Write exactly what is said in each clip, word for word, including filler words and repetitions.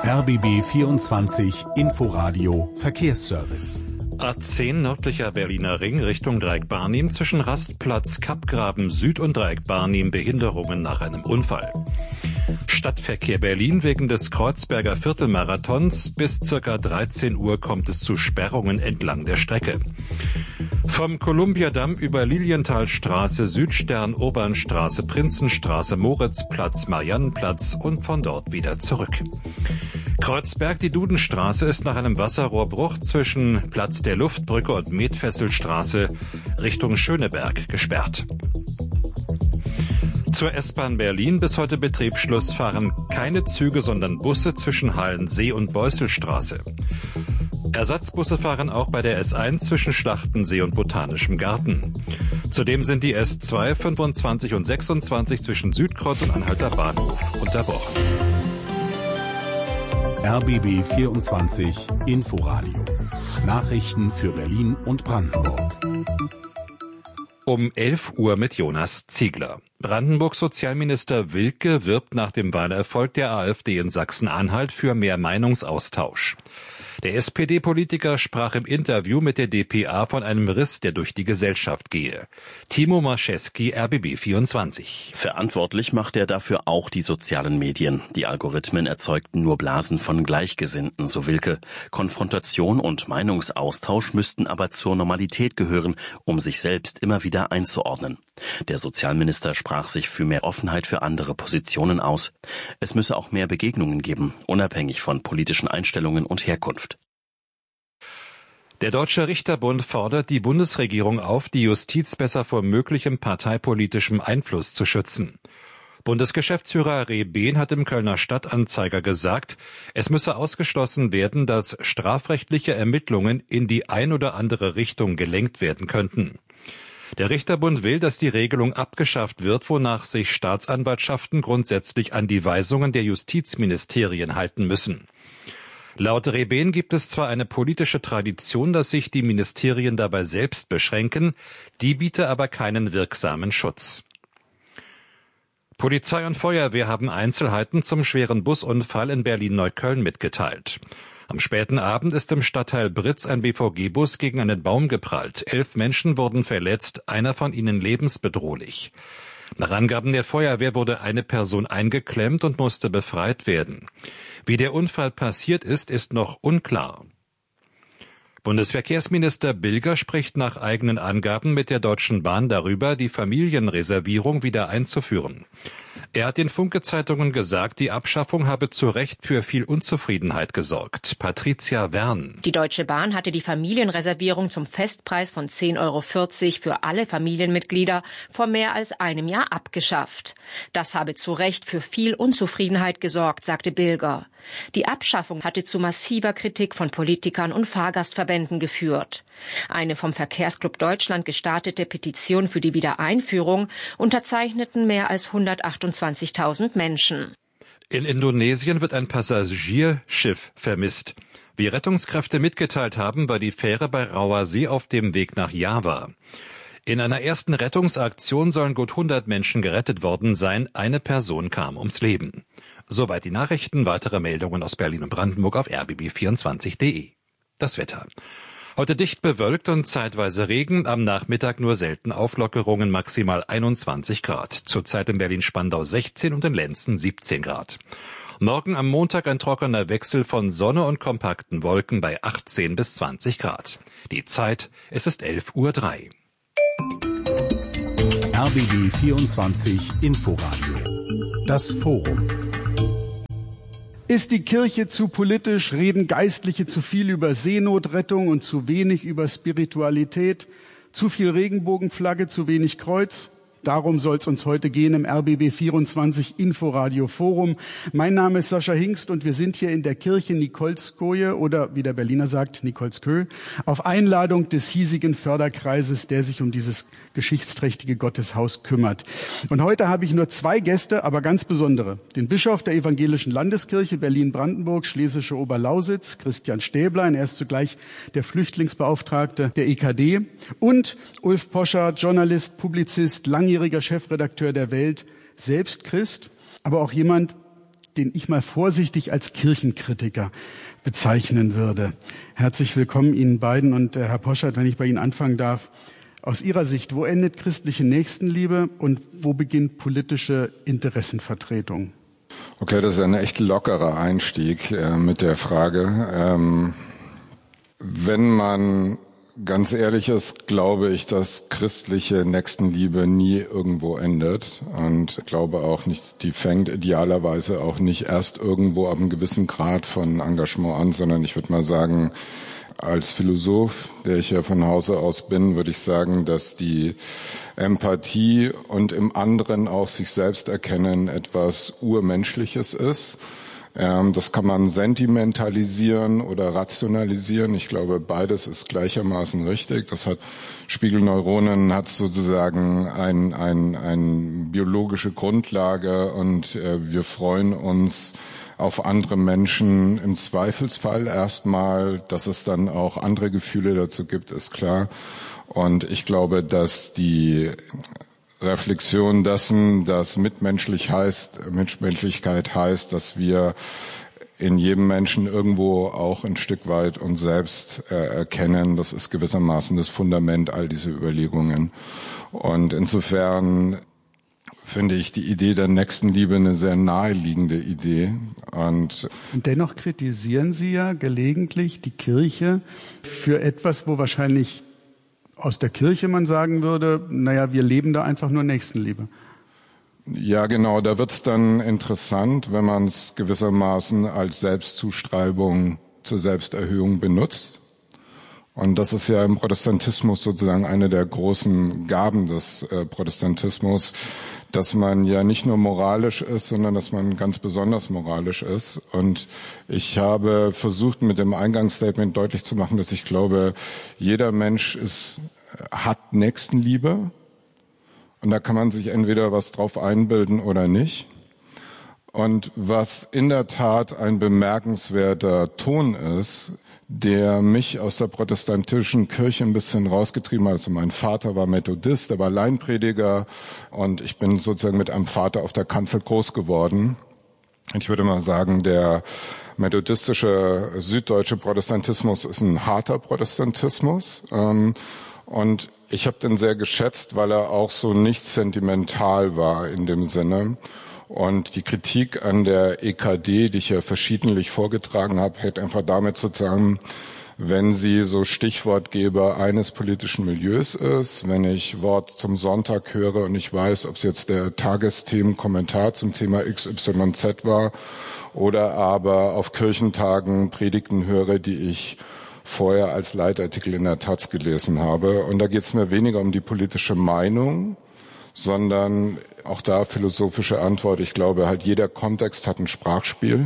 R B B vierundzwanzig Inforadio Verkehrsservice. A zehn nördlicher Berliner Ring Richtung Dreieck Barnim zwischen Rastplatz Kappgraben Süd und Dreieck Barnim Behinderungen nach einem Unfall. Stadtverkehr Berlin wegen des Kreuzberger Viertelmarathons. Bis circa dreizehn Uhr kommt es zu Sperrungen entlang der Strecke. Vom Kolumbiadamm über Lilienthalstraße, Südstern, Obernstraße, Prinzenstraße, Moritzplatz, Mariannenplatz und von dort wieder zurück. Kreuzberg, die Dudenstraße ist nach einem Wasserrohrbruch zwischen Platz der Luftbrücke und Metfesselstraße Richtung Schöneberg gesperrt. Zur S-Bahn Berlin bis heute Betriebsschluss fahren keine Züge, sondern Busse zwischen Halensee und Beusselstraße. Ersatzbusse fahren auch bei der S eins zwischen Schlachtensee und Botanischem Garten. Zudem sind die S zwei, fünfundzwanzig und sechsundzwanzig zwischen Südkreuz und Anhalter Bahnhof unterbrochen. R B B vierundzwanzig Inforadio. Nachrichten für Berlin und Brandenburg. Um elf Uhr mit Jonas Ziegler. Brandenburgs Sozialminister Wilke wirbt nach dem Wahlerfolg der AfD in Sachsen-Anhalt für mehr Meinungsaustausch. Der S P D-Politiker sprach im Interview mit der D P A von einem Riss, der durch die Gesellschaft gehe. Timo Marcheski, R B B vierundzwanzig. Verantwortlich macht er dafür auch die sozialen Medien. Die Algorithmen erzeugten nur Blasen von Gleichgesinnten, so Wilke. Konfrontation und Meinungsaustausch müssten aber zur Normalität gehören, um sich selbst immer wieder einzuordnen. Der Sozialminister sprach sich für mehr Offenheit für andere Positionen aus. Es müsse auch mehr Begegnungen geben, unabhängig von politischen Einstellungen und Herkunft. Der Deutsche Richterbund fordert die Bundesregierung auf, die Justiz besser vor möglichem parteipolitischem Einfluss zu schützen. Bundesgeschäftsführer Rehben hat im Kölner Stadtanzeiger gesagt, es müsse ausgeschlossen werden, dass strafrechtliche Ermittlungen in die ein oder andere Richtung gelenkt werden könnten. Der Richterbund will, dass die Regelung abgeschafft wird, wonach sich Staatsanwaltschaften grundsätzlich an die Weisungen der Justizministerien halten müssen. Laut Rehben gibt es zwar eine politische Tradition, dass sich die Ministerien dabei selbst beschränken, die biete aber keinen wirksamen Schutz. Polizei und Feuerwehr haben Einzelheiten zum schweren Busunfall in Berlin-Neukölln mitgeteilt. Am späten Abend ist im Stadtteil Britz ein B V G-Bus gegen einen Baum geprallt. Elf Menschen wurden verletzt, einer von ihnen lebensbedrohlich. Nach Angaben der Feuerwehr wurde eine Person eingeklemmt und musste befreit werden. Wie der Unfall passiert ist, ist noch unklar. Bundesverkehrsminister Bilger spricht nach eigenen Angaben mit der Deutschen Bahn darüber, die Familienreservierung wieder einzuführen. Er hat den Funke-Zeitungen gesagt, die Abschaffung habe zu Recht für viel Unzufriedenheit gesorgt. Patricia Wern. Die Deutsche Bahn hatte die Familienreservierung zum Festpreis von zehn Euro vierzig für alle Familienmitglieder vor mehr als einem Jahr abgeschafft. Das habe zu Recht für viel Unzufriedenheit gesorgt, sagte Bilger. Die Abschaffung hatte zu massiver Kritik von Politikern und Fahrgastverbänden geführt. Eine vom Verkehrsclub Deutschland gestartete Petition für die Wiedereinführung unterzeichneten mehr als hundertachtundzwanzigtausend Menschen. In Indonesien wird ein Passagierschiff vermisst. Wie Rettungskräfte mitgeteilt haben, war die Fähre bei Rauer See auf dem Weg nach Java. In einer ersten Rettungsaktion sollen gut hundert Menschen gerettet worden sein. Eine Person kam ums Leben. Soweit die Nachrichten. Weitere Meldungen aus Berlin und Brandenburg auf r b b vierundzwanzig punkt de. Das Wetter. Heute dicht bewölkt und zeitweise Regen, am Nachmittag nur selten Auflockerungen, maximal einundzwanzig Grad. Zurzeit in Berlin-Spandau sechzehn und in Lenzen siebzehn Grad. Morgen am Montag ein trockener Wechsel von Sonne und kompakten Wolken bei achtzehn bis zwanzig Grad. Die Zeit, es ist elf Uhr drei. R B B vierundzwanzig Inforadio. Das Forum. Ist die Kirche zu politisch, reden Geistliche zu viel über Seenotrettung und zu wenig über Spiritualität, zu viel Regenbogenflagge, zu wenig Kreuz? Darum soll es uns heute gehen im R B B vierundzwanzig Inforadio Forum. Mein Name ist Sascha Hingst und wir sind hier in der Kirche Nikolskoje oder wie der Berliner sagt, Nikolskö, auf Einladung des hiesigen Förderkreises, der sich um dieses geschichtsträchtige Gotteshaus kümmert. Und heute habe ich nur zwei Gäste, aber ganz besondere. Den Bischof der Evangelischen Landeskirche Berlin-Brandenburg, Schlesische Oberlausitz, Christian Stäblein, er ist zugleich der Flüchtlingsbeauftragte der E K D, und Ulf Poscher, Journalist, Publizist, langjähriger Chefredakteur der Welt, selbst Christ, aber auch jemand, den ich mal vorsichtig als Kirchenkritiker bezeichnen würde. Herzlich willkommen Ihnen beiden und äh, Herr Poschardt, wenn ich bei Ihnen anfangen darf. Aus Ihrer Sicht, wo endet christliche Nächstenliebe und wo beginnt politische Interessenvertretung? Okay, das ist ein echt lockerer Einstieg äh, mit der Frage. Ähm, wenn man ganz ehrlich ist, glaube ich, dass christliche Nächstenliebe nie irgendwo endet und glaube auch nicht, die fängt idealerweise auch nicht erst irgendwo ab einem gewissen Grad von Engagement an, sondern ich würde mal sagen, als Philosoph, der ich ja von Hause aus bin, würde ich sagen, dass die Empathie und im anderen auch sich selbst erkennen etwas Urmenschliches ist. Das kann man sentimentalisieren oder rationalisieren. Ich glaube, beides ist gleichermaßen richtig. Das hat Spiegelneuronen hat sozusagen ein, ein, ein biologische Grundlage und äh, wir freuen uns auf andere Menschen im Zweifelsfall erstmal, dass es dann auch andere Gefühle dazu gibt, ist klar. Und ich glaube, dass die Reflexion dessen, dass mitmenschlich heißt, Mitmenschlichkeit heißt, dass wir in jedem Menschen irgendwo auch ein Stück weit uns selbst äh, erkennen. Das ist gewissermaßen das Fundament all dieser Überlegungen. Und insofern finde ich die Idee der Nächstenliebe eine sehr naheliegende Idee. Und, Und dennoch kritisieren Sie ja gelegentlich die Kirche für etwas, wo wahrscheinlich aus der Kirche man sagen würde, naja, wir leben da einfach nur Nächstenliebe. Ja, genau, da wird's dann interessant, wenn man es gewissermaßen als Selbstzuschreibung zur Selbsterhöhung benutzt. Und das ist ja im Protestantismus sozusagen eine der großen Gaben des äh, Protestantismus, dass man ja nicht nur moralisch ist, sondern dass man ganz besonders moralisch ist. Und ich habe versucht, mit dem Eingangsstatement deutlich zu machen, dass ich glaube, jeder Mensch ist, hat Nächstenliebe. Und da kann man sich entweder was drauf einbilden oder nicht. Und was in der Tat ein bemerkenswerter Ton ist, der mich aus der protestantischen Kirche ein bisschen rausgetrieben hat. Also mein Vater war Methodist, er war Laienprediger und ich bin sozusagen mit einem Vater auf der Kanzel groß geworden. Ich würde mal sagen, der methodistische süddeutsche Protestantismus ist ein harter Protestantismus. Und ich habe den sehr geschätzt, weil er auch so nicht sentimental war in dem Sinne. Und die Kritik an der E K D, die ich ja verschiedentlich vorgetragen habe, hängt einfach damit zusammen, wenn sie so Stichwortgeber eines politischen Milieus ist, wenn ich Wort zum Sonntag höre und ich weiß, ob es jetzt der Tagesthemenkommentar zum Thema X Y Z war oder aber auf Kirchentagen Predigten höre, die ich vorher als Leitartikel in der Taz gelesen habe. Und da geht es mir weniger um die politische Meinung, sondern auch da philosophische Antwort. Ich glaube, halt jeder Kontext hat ein Sprachspiel.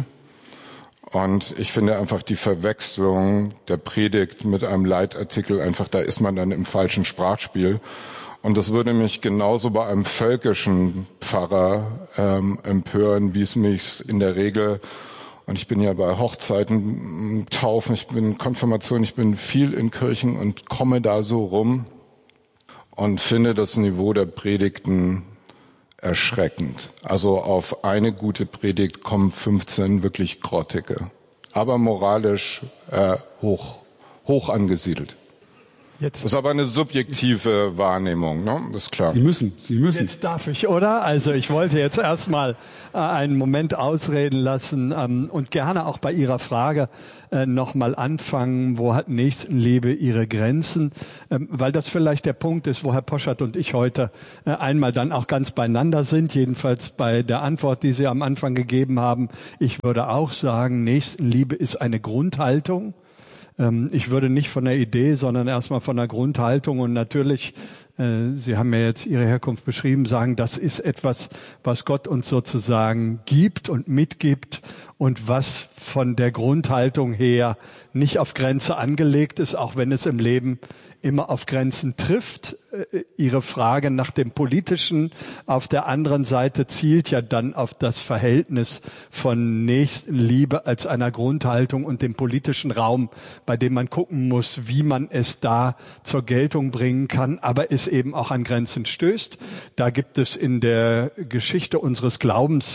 Und ich finde einfach die Verwechslung der Predigt mit einem Leitartikel, einfach da ist man dann im falschen Sprachspiel. Und das würde mich genauso bei einem völkischen Pfarrer ähm, empören, wie es mich in der Regel, und ich bin ja bei Hochzeiten, Taufen, ich bin Konfirmation, ich bin viel in Kirchen und komme da so rum und finde das Niveau der Predigten erschreckend. Also auf eine gute Predigt kommen fünfzehn wirklich grottige, aber moralisch äh, hoch, hoch angesiedelt. Jetzt. Das ist aber eine subjektive Wahrnehmung, ne? Das ist klar. Sie müssen, Sie müssen. Jetzt darf ich, oder? Also ich wollte jetzt erstmal äh, einen Moment ausreden lassen ähm, und gerne auch bei Ihrer Frage äh, nochmal anfangen, wo hat Nächstenliebe ihre Grenzen? Ähm, weil das vielleicht der Punkt ist, wo Herr Poschardt und ich heute äh, einmal dann auch ganz beieinander sind, jedenfalls bei der Antwort, die Sie am Anfang gegeben haben. Ich würde auch sagen, Nächstenliebe ist eine Grundhaltung. Ich würde nicht von der Idee, sondern erstmal von der Grundhaltung und natürlich, äh, Sie haben ja jetzt Ihre Herkunft beschrieben, sagen, das ist etwas, was Gott uns sozusagen gibt und mitgibt und was von der Grundhaltung her nicht auf Grenze angelegt ist, auch wenn es im Leben immer auf Grenzen trifft. Ihre Frage nach dem Politischen auf der anderen Seite zielt ja dann auf das Verhältnis von Nächstenliebe als einer Grundhaltung und dem politischen Raum, bei dem man gucken muss, wie man es da zur Geltung bringen kann, aber es eben auch an Grenzen stößt. Da gibt es in der Geschichte unseres Glaubens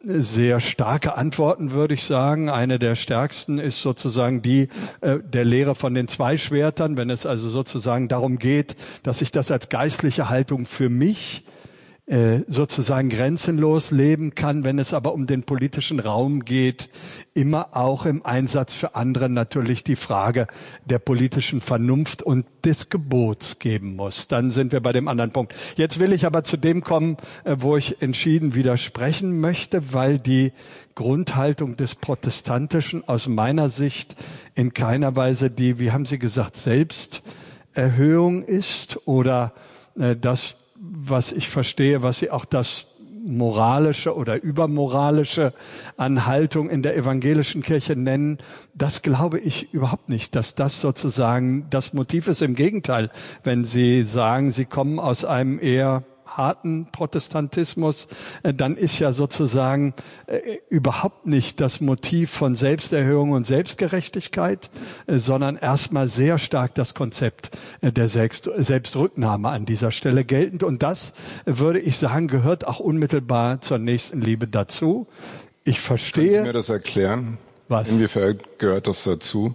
sehr starke Antworten, würde ich sagen. Eine der stärksten ist sozusagen die äh, der Lehre von den zwei Schwertern, wenn es also sozusagen darum geht, dass ich das als geistliche Haltung für mich äh, sozusagen grenzenlos leben kann, wenn es aber um den politischen Raum geht, immer auch im Einsatz für andere natürlich die Frage der politischen Vernunft und des Gebots geben muss. Dann sind wir bei dem anderen Punkt. Jetzt will ich aber zu dem kommen, wo ich entschieden widersprechen möchte, weil die Grundhaltung des Protestantischen aus meiner Sicht in keiner Weise die, wie haben Sie gesagt, Selbsterhöhung ist oder äh, das, was ich verstehe, was Sie auch das moralische oder übermoralische an Haltung in der evangelischen Kirche nennen, das glaube ich überhaupt nicht, dass das sozusagen das Motiv ist. Im Gegenteil, wenn Sie sagen, Sie kommen aus einem eher harten Protestantismus, dann ist ja sozusagen äh, überhaupt nicht das Motiv von Selbsterhöhung und Selbstgerechtigkeit, äh, sondern erstmal sehr stark das Konzept äh, der Selbst Selbstrücknahme an dieser Stelle geltend. Und das, äh, würde ich sagen, gehört auch unmittelbar zur Nächstenliebe dazu. Ich verstehe. Können Sie mir das erklären? Was? Inwiefern gehört das dazu?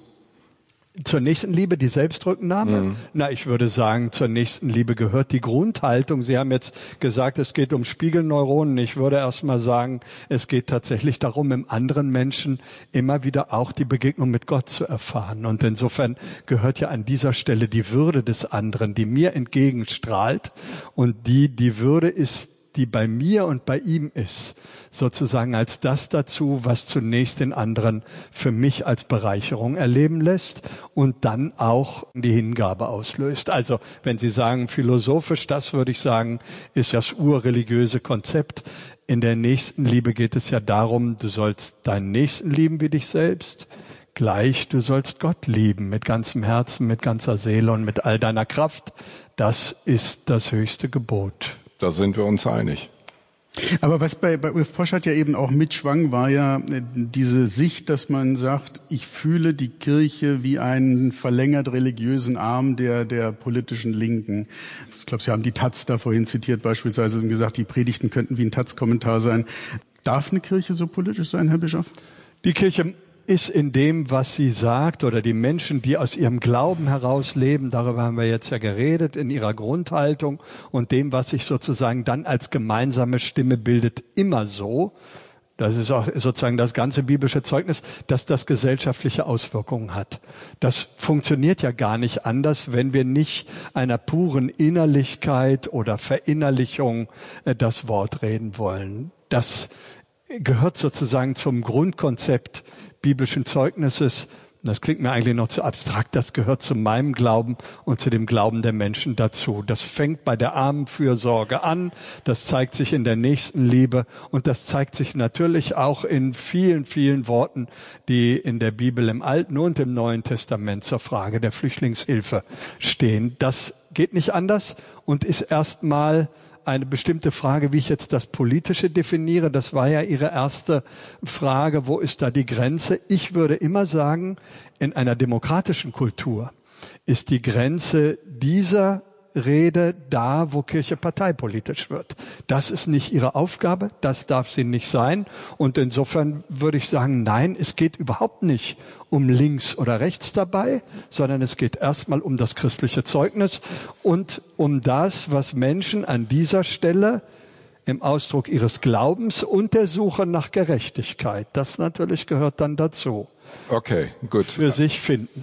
Zur Nächstenliebe die Selbstrücknahme? Mhm. Na, ich würde sagen, zur Nächstenliebe gehört die Grundhaltung. Sie haben jetzt gesagt, es geht um Spiegelneuronen. Ich würde erst mal sagen, es geht tatsächlich darum, im anderen Menschen immer wieder auch die Begegnung mit Gott zu erfahren. Und insofern gehört ja an dieser Stelle die Würde des anderen, die mir entgegenstrahlt und die die Würde ist, die bei mir und bei ihm ist, sozusagen als das dazu, was zunächst den anderen für mich als Bereicherung erleben lässt und dann auch die Hingabe auslöst. Also wenn Sie sagen philosophisch, das würde ich sagen, ist das urreligiöse Konzept. In der Nächstenliebe geht es ja darum, du sollst deinen Nächsten lieben wie dich selbst. Gleich, du sollst Gott lieben mit ganzem Herzen, mit ganzer Seele und mit all deiner Kraft. Das ist das höchste Gebot. Da sind wir uns einig. Aber was bei, bei Ulf Poschardt ja eben auch mitschwang, war ja diese Sicht, dass man sagt, ich fühle die Kirche wie einen verlängert religiösen Arm der, der politischen Linken. Ich glaube, Sie haben die Taz da vorhin zitiert beispielsweise und gesagt, die Predigten könnten wie ein Taz-Kommentar sein. Darf eine Kirche so politisch sein, Herr Bischof? Die Kirche ist in dem, was sie sagt, oder die Menschen, die aus ihrem Glauben heraus leben, darüber haben wir jetzt ja geredet, in ihrer Grundhaltung und dem, was sich sozusagen dann als gemeinsame Stimme bildet, immer so. Das ist auch sozusagen das ganze biblische Zeugnis, dass das gesellschaftliche Auswirkungen hat. Das funktioniert ja gar nicht anders, wenn wir nicht einer puren Innerlichkeit oder Verinnerlichung äh, das Wort reden wollen. Das gehört sozusagen zum Grundkonzept biblischen Zeugnisses. Das klingt mir eigentlich noch zu abstrakt. Das gehört zu meinem Glauben und zu dem Glauben der Menschen dazu. Das fängt bei der Armenfürsorge an. Das zeigt sich in der Nächstenliebe. Und das zeigt sich natürlich auch in vielen, vielen Worten, die in der Bibel im Alten und im Neuen Testament zur Frage der Flüchtlingshilfe stehen. Das geht nicht anders und ist erstmal eine bestimmte Frage, wie ich jetzt das Politische definiere. Das war ja Ihre erste Frage. Wo ist da die Grenze? Ich würde immer sagen, in einer demokratischen Kultur ist die Grenze dieser Rede da, wo Kirche parteipolitisch wird. Das ist nicht ihre Aufgabe, das darf sie nicht sein. Und insofern würde ich sagen, nein, es geht überhaupt nicht um links oder rechts dabei, sondern es geht erstmal um das christliche Zeugnis und um das, was Menschen an dieser Stelle im Ausdruck ihres Glaubens und der Suche nach Gerechtigkeit, das natürlich gehört dann dazu, okay, gut, für sich finden.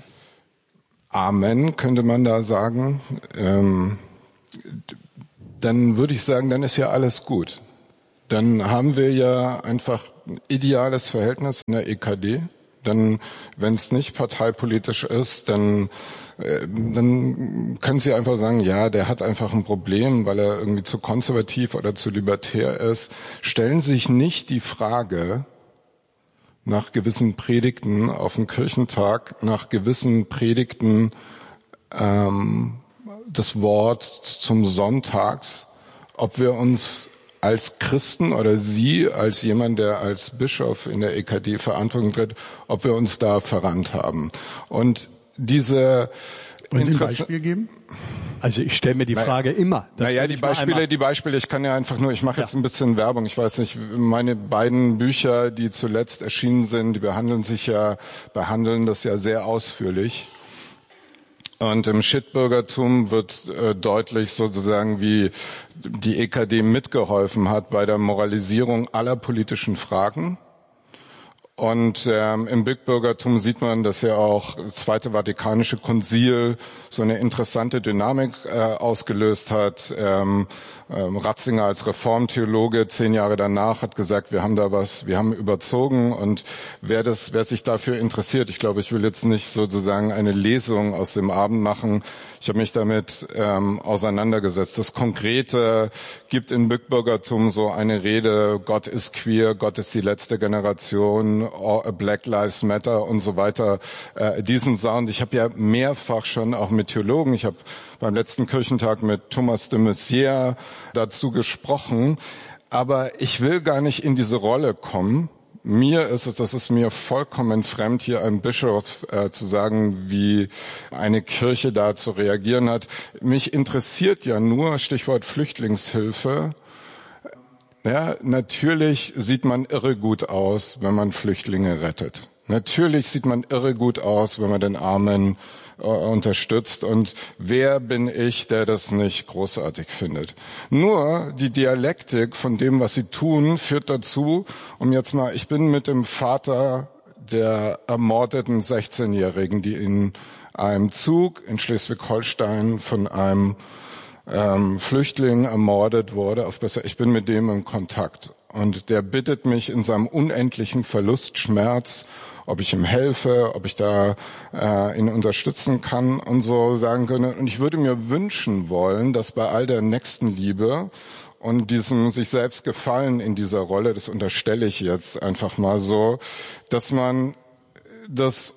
Amen, könnte man da sagen. Ähm, dann würde ich sagen, dann ist ja alles gut. Dann haben wir ja einfach ein ideales Verhältnis in der E K D. Dann, wenn es nicht parteipolitisch ist, dann, äh, dann können Sie einfach sagen, ja, der hat einfach ein Problem, weil er irgendwie zu konservativ oder zu libertär ist. Stellen Sie sich nicht die Frage, nach gewissen Predigten auf dem Kirchentag, nach gewissen Predigten ähm, das Wort zum Sonntags, ob wir uns als Christen oder Sie als jemand, der als Bischof in der E K D Verantwortung tritt, ob wir uns da verrannt haben. Und diese Wollen Sie ein Beispiel geben? Also ich stelle mir die Frage naja, immer. Naja, die Beispiele, die Beispiele, ich kann ja einfach nur, ich mache jetzt ja. ein bisschen Werbung. Ich weiß nicht, meine beiden Bücher, die zuletzt erschienen sind, die behandeln sich ja, behandeln das ja sehr ausführlich. Und im Shitbürgertum wird äh, deutlich sozusagen, wie die E K D mitgeholfen hat bei der Moralisierung aller politischen Fragen. Und ähm, im Bigbürgertum sieht man, dass ja auch das Zweite Vatikanische Konzil so eine interessante Dynamik äh, ausgelöst hat. Ähm, ähm, Ratzinger als Reformtheologe zehn Jahre danach hat gesagt, wir haben da was, wir haben überzogen. Und wer das, wer sich dafür interessiert, ich glaube, ich will jetzt nicht sozusagen eine Lesung aus dem Abend machen. Ich habe mich damit ähm, auseinandergesetzt. Das Konkrete gibt in Bigbürgertum so eine Rede, Gott ist queer, Gott ist die letzte Generation, Black Lives Matter und so weiter. Äh, diesen Sound, ich habe ja mehrfach schon auch mit Theologen, ich habe beim letzten Kirchentag mit Thomas de Maizière dazu gesprochen, aber ich will gar nicht in diese Rolle kommen. Mir ist es, das ist mir vollkommen fremd, hier einem Bischof äh, zu sagen, wie eine Kirche da zu reagieren hat. Mich interessiert ja nur, Stichwort Flüchtlingshilfe. Ja, natürlich sieht man irre gut aus, wenn man Flüchtlinge rettet. Natürlich sieht man irre gut aus, wenn man den Armen äh, unterstützt. Und wer bin ich, der das nicht großartig findet? Nur die Dialektik von dem, was sie tun, führt dazu, um jetzt mal, ich bin mit dem Vater der ermordeten sechzehnjährigen, die in einem Zug in Schleswig-Holstein von einem ähm, Flüchtling ermordet wurde, auf besser, ich bin mit dem in Kontakt. Und der bittet mich in seinem unendlichen Verlustschmerz, ob ich ihm helfe, ob ich da äh, ihn unterstützen kann und so sagen können. Und ich würde mir wünschen wollen, dass bei all der Nächstenliebe und diesem sich selbst Gefallen in dieser Rolle, das unterstelle ich jetzt einfach mal so, dass man das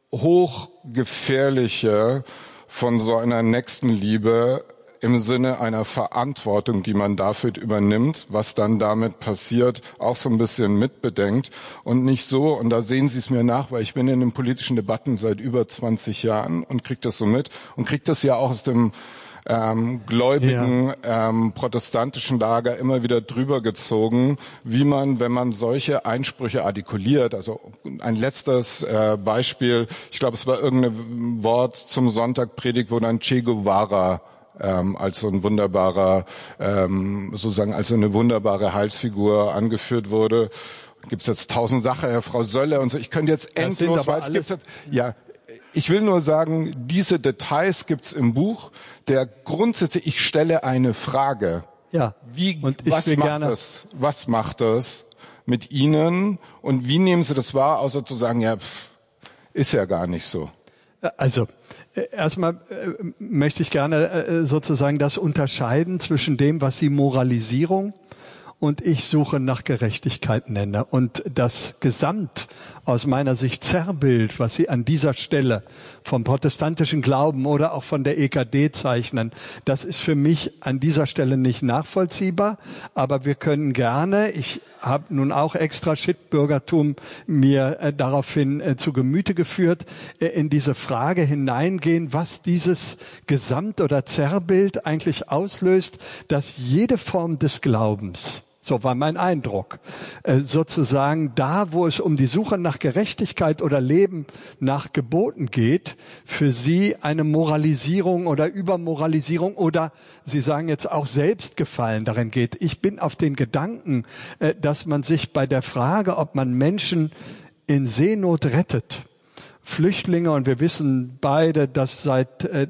Hochgefährliche von so einer Nächstenliebe im Sinne einer Verantwortung, die man dafür übernimmt, was dann damit passiert, auch so ein bisschen mitbedenkt und nicht so, und da sehen Sie es mir nach, weil ich bin in den politischen Debatten seit über zwanzig Jahren und kriege das so mit und kriege das ja auch aus dem ähm, gläubigen ja. ähm, protestantischen Lager immer wieder drüber gezogen, wie man, wenn man solche Einsprüche artikuliert, also ein letztes äh, Beispiel, ich glaube, es war irgendein Wort zum Sonntagpredigt, wo dann Che Guevara Ähm, als so ein wunderbarer, ähm, sozusagen als so eine wunderbare Heilsfigur angeführt wurde. Gibt's jetzt tausend Sachen, Herr Frau Sölle und so. Ich könnte jetzt endlos, weil es gibt's jetzt, ja, ich will nur sagen, diese Details gibt's im Buch. Der grundsätzlich, ich stelle eine Frage. Ja. Wie, und ich was will macht gerne das? Was macht das mit Ihnen? Und wie nehmen Sie das wahr, außer zu sagen, ja, pff, ist ja gar nicht so. Also, erstmal äh, möchte ich gerne äh, sozusagen das unterscheiden zwischen dem, was Sie Moralisierung und ich Suche nach Gerechtigkeit nenne. Und das Gesamt aus meiner Sicht Zerrbild, was Sie an dieser Stelle vom protestantischen Glauben oder auch von der E K D zeichnen, das ist für mich an dieser Stelle nicht nachvollziehbar. Aber wir können gerne, ich habe nun auch extra Shitbürgertum mir äh, daraufhin äh, zu Gemüte geführt, äh, in diese Frage hineingehen, was dieses Gesamt- oder Zerrbild eigentlich auslöst, dass jede Form des Glaubens, so war mein Eindruck, äh, sozusagen da, wo es um die Suche nach Gerechtigkeit oder Leben nach Geboten geht, für sie eine Moralisierung oder Übermoralisierung oder Sie sagen jetzt auch Selbstgefallen darin geht. Ich bin auf den Gedanken, äh, dass man sich bei der Frage, ob man Menschen in Seenot rettet, Flüchtlinge, und wir wissen beide, dass seit äh,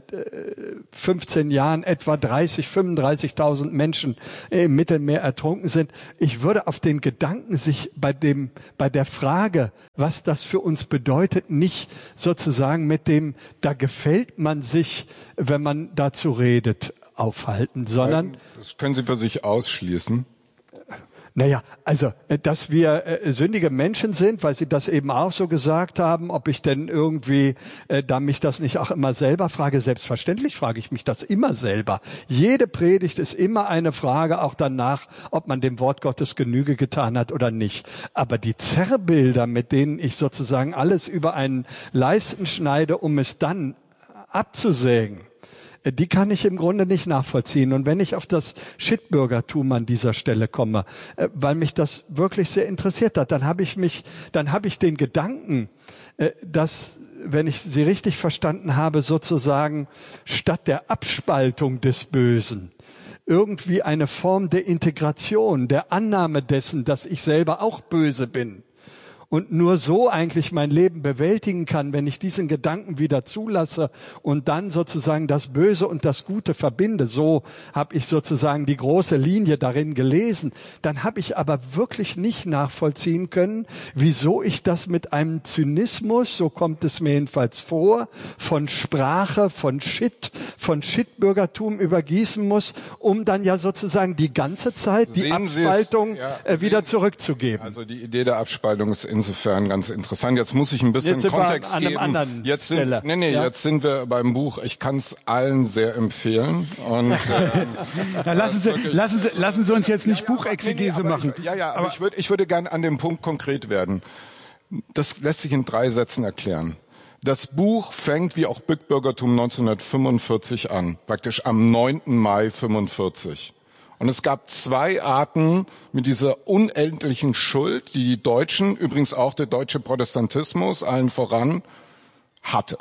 fünfzehn Jahren etwa dreißig, fünfunddreißigtausend Menschen im Mittelmeer ertrunken sind. Ich würde auf den Gedanken, sich bei dem, bei der Frage, was das für uns bedeutet, nicht sozusagen mit dem, da gefällt man sich, wenn man dazu redet, aufhalten, sondern... Das können Sie für sich ausschließen. Naja, also, dass wir äh, sündige Menschen sind, weil Sie das eben auch so gesagt haben, ob ich denn irgendwie, äh, da mich das nicht auch immer selber frage, selbstverständlich frage ich mich das immer selber. Jede Predigt ist immer eine Frage auch danach, ob man dem Wort Gottes Genüge getan hat oder nicht. Aber die Zerrbilder, mit denen ich sozusagen alles über einen Leisten schneide, um es dann abzusägen, die kann ich im Grunde nicht nachvollziehen. Und wenn ich auf das Shitbürgertum an dieser Stelle komme, weil mich das wirklich sehr interessiert hat, dann habe ich mich, dann habe ich den Gedanken, dass, wenn ich Sie richtig verstanden habe, sozusagen statt der Abspaltung des Bösen irgendwie eine Form der Integration, der Annahme dessen, dass ich selber auch böse bin. Und nur so eigentlich mein Leben bewältigen kann, wenn ich diesen Gedanken wieder zulasse und dann sozusagen das Böse und das Gute verbinde. So habe ich sozusagen die große Linie darin gelesen. Dann habe ich aber wirklich nicht nachvollziehen können, wieso ich das mit einem Zynismus, so kommt es mir jedenfalls vor, von Sprache, von Shit, von Shitbürgertum übergießen muss, um dann ja sozusagen die ganze Zeit die Sehen Sie Abspaltung es, ja, äh, wieder sehen, zurückzugeben. Also die Idee der Abspaltung ist insofern ganz interessant. Jetzt muss ich ein bisschen Jetzt sind Kontext wir an einem geben. anderen Jetzt sind, Stelle. nee, nee, Ja? jetzt sind wir beim Buch. Ich kann es allen sehr empfehlen. Und, ähm, Ja, lassen, Sie, wirklich, lassen, Sie, lassen Sie uns jetzt nicht ja, ja, Buchexegese nee, nee, machen. Ich, ja, ja, aber, aber ich würde ich würde gerne an dem Punkt konkret werden. Das lässt sich in drei Sätzen erklären. Das Buch fängt wie auch Bitbürgertum neunzehnhundertfünfundvierzig an, praktisch am neunten Mai fünfundvierzig. Und es gab zwei Arten mit dieser unendlichen Schuld, die die Deutschen, übrigens auch der deutsche Protestantismus, allen voran, hatte.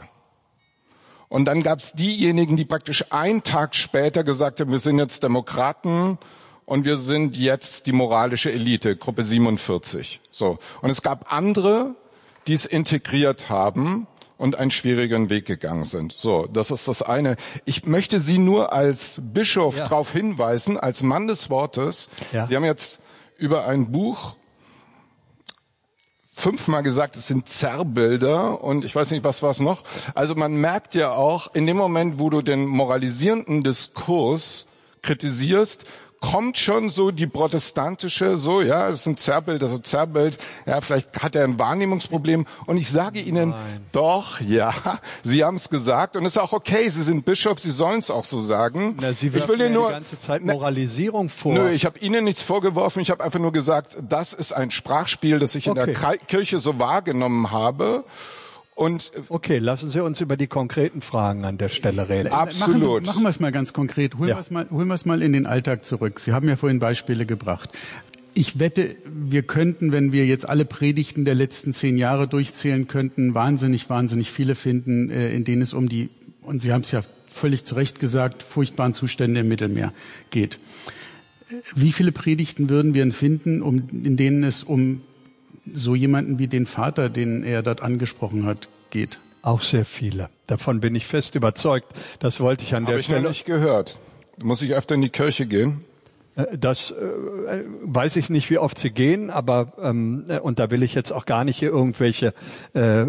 Und dann gab es diejenigen, die praktisch einen Tag später gesagt haben, wir sind jetzt Demokraten und wir sind jetzt die moralische Elite, Gruppe siebenundvierzig. So. Und es gab andere, die es integriert haben und einen schwierigen Weg gegangen sind. So, das ist das eine. Ich möchte Sie nur als Bischof ja. darauf hinweisen, als Mann des Wortes. Ja. Sie haben jetzt über ein Buch fünfmal gesagt, es sind Zerrbilder und ich weiß nicht, was war es noch. Also man merkt ja auch, in dem Moment, wo du den moralisierenden Diskurs kritisierst, kommt schon so die protestantische, so, ja, das ist ein Zerrbild, also Zerrbild, ja, vielleicht hat er ein Wahrnehmungsproblem. Und ich sage Ihnen, Nein. doch, ja, Sie haben es gesagt und es ist auch okay, Sie sind Bischof, Sie sollen es auch so sagen. Na, Sie ich will Ihnen nur die ganze Zeit Moralisierung vor. Nö, ich habe Ihnen nichts vorgeworfen, ich habe einfach nur gesagt, das ist ein Sprachspiel, das ich okay. in der Kri- Kirche so wahrgenommen habe. Und okay, lassen Sie uns über die konkreten Fragen an der Stelle reden. Absolut. Machen, Sie, machen wir es mal ganz konkret. Holen Ja. wir es mal, holen wir es mal in den Alltag zurück. Sie haben ja vorhin Beispiele gebracht. Ich wette, wir könnten, wenn wir jetzt alle Predigten der letzten zehn Jahre durchzählen könnten, wahnsinnig, wahnsinnig viele finden, in denen es um die, und Sie haben es ja völlig zu Recht gesagt, furchtbaren Zustände im Mittelmeer geht. Wie viele Predigten würden wir denn finden, um, in denen es um so jemanden wie den Vater, den er dort angesprochen hat, geht? Auch sehr viele. Davon bin ich fest überzeugt. Das wollte ich an Habe der ich Stelle. noch nicht gehört. Muss ich öfter in die Kirche gehen? Das äh, weiß ich nicht, wie oft sie gehen, aber ähm, und da will ich jetzt auch gar nicht hier irgendwelche äh,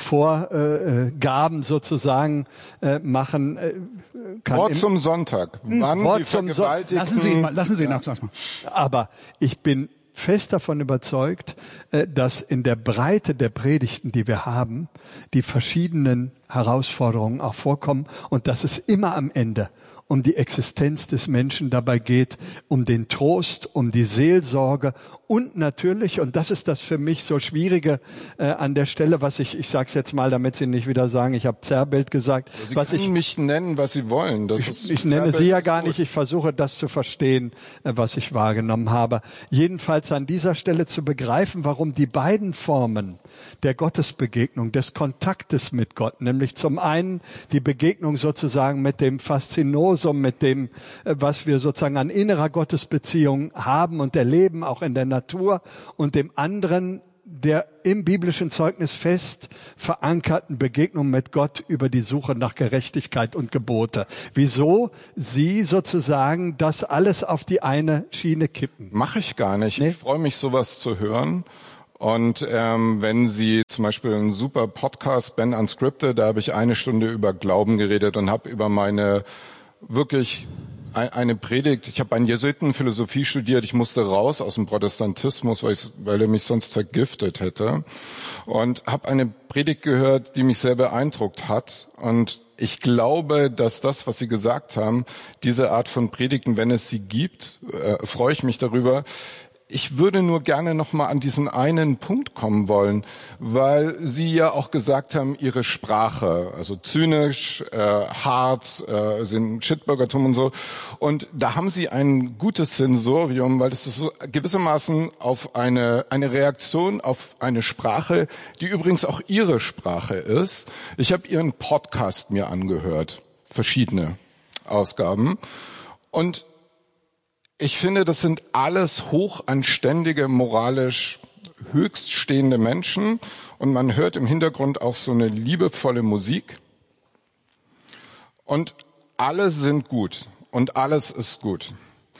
Vorgaben äh, sozusagen äh, machen. Äh, kann Wort im, zum Sonntag. Wann Wort die zum Son- Vergewaltigten... Lassen Sie ihn mal, lassen Sie ihn ja. ab, sag mal. Aber ich bin fest davon überzeugt, äh, dass in der Breite der Predigten, die wir haben, die verschiedenen Herausforderungen auch vorkommen und dass es immer am Ende um die Existenz des Menschen dabei geht, um den Trost, um die Seelsorge und natürlich, und das ist das für mich so Schwierige äh, an der Stelle, was ich, ich sage es jetzt mal, damit Sie nicht wieder sagen, ich habe Zerrbild gesagt. Sie was können ich, mich nennen, was Sie wollen. Das ich, ist, ich nenne Zerrbild Sie ja ist gar gut. nicht, ich versuche das zu verstehen, äh, was ich wahrgenommen habe. Jedenfalls an dieser Stelle zu begreifen, warum die beiden Formen der Gottesbegegnung, des Kontaktes mit Gott, nämlich zum einen die Begegnung sozusagen mit dem Faszinosum, mit dem, äh, was wir sozusagen an innerer Gottesbeziehung haben und erleben, auch in der Natur, und dem anderen der im biblischen Zeugnis fest verankerten Begegnung mit Gott über die Suche nach Gerechtigkeit und Gebote. Wieso Sie sozusagen das alles auf die eine Schiene kippen? Mache ich gar nicht. Nee? Ich freue mich, sowas zu hören. Und ähm, wenn Sie zum Beispiel einen super Podcast, Ben Unscripted, da habe ich eine Stunde über Glauben geredet und habe über meine wirklich eine Predigt, ich habe an Jesuitenphilosophie studiert, ich musste raus aus dem Protestantismus, weil, ich, weil er mich sonst vergiftet hätte, und habe eine Predigt gehört, die mich sehr beeindruckt hat. Und ich glaube, dass das, was Sie gesagt haben, diese Art von Predigten, wenn es sie gibt, äh, freue ich mich darüber. Ich würde nur gerne noch mal an diesen einen Punkt kommen wollen, weil Sie ja auch gesagt haben, Ihre Sprache, also zynisch, äh, hart, äh, sind Shitbürgertum und so. Und da haben Sie ein gutes Sensorium, weil das ist so gewissermaßen auf eine eine Reaktion auf eine Sprache, die übrigens auch Ihre Sprache ist. Ich habe Ihren Podcast mir angehört, verschiedene Ausgaben, und ich finde, das sind alles hochanständige, moralisch höchststehende Menschen, und man hört im Hintergrund auch so eine liebevolle Musik, und alle sind gut und alles ist gut.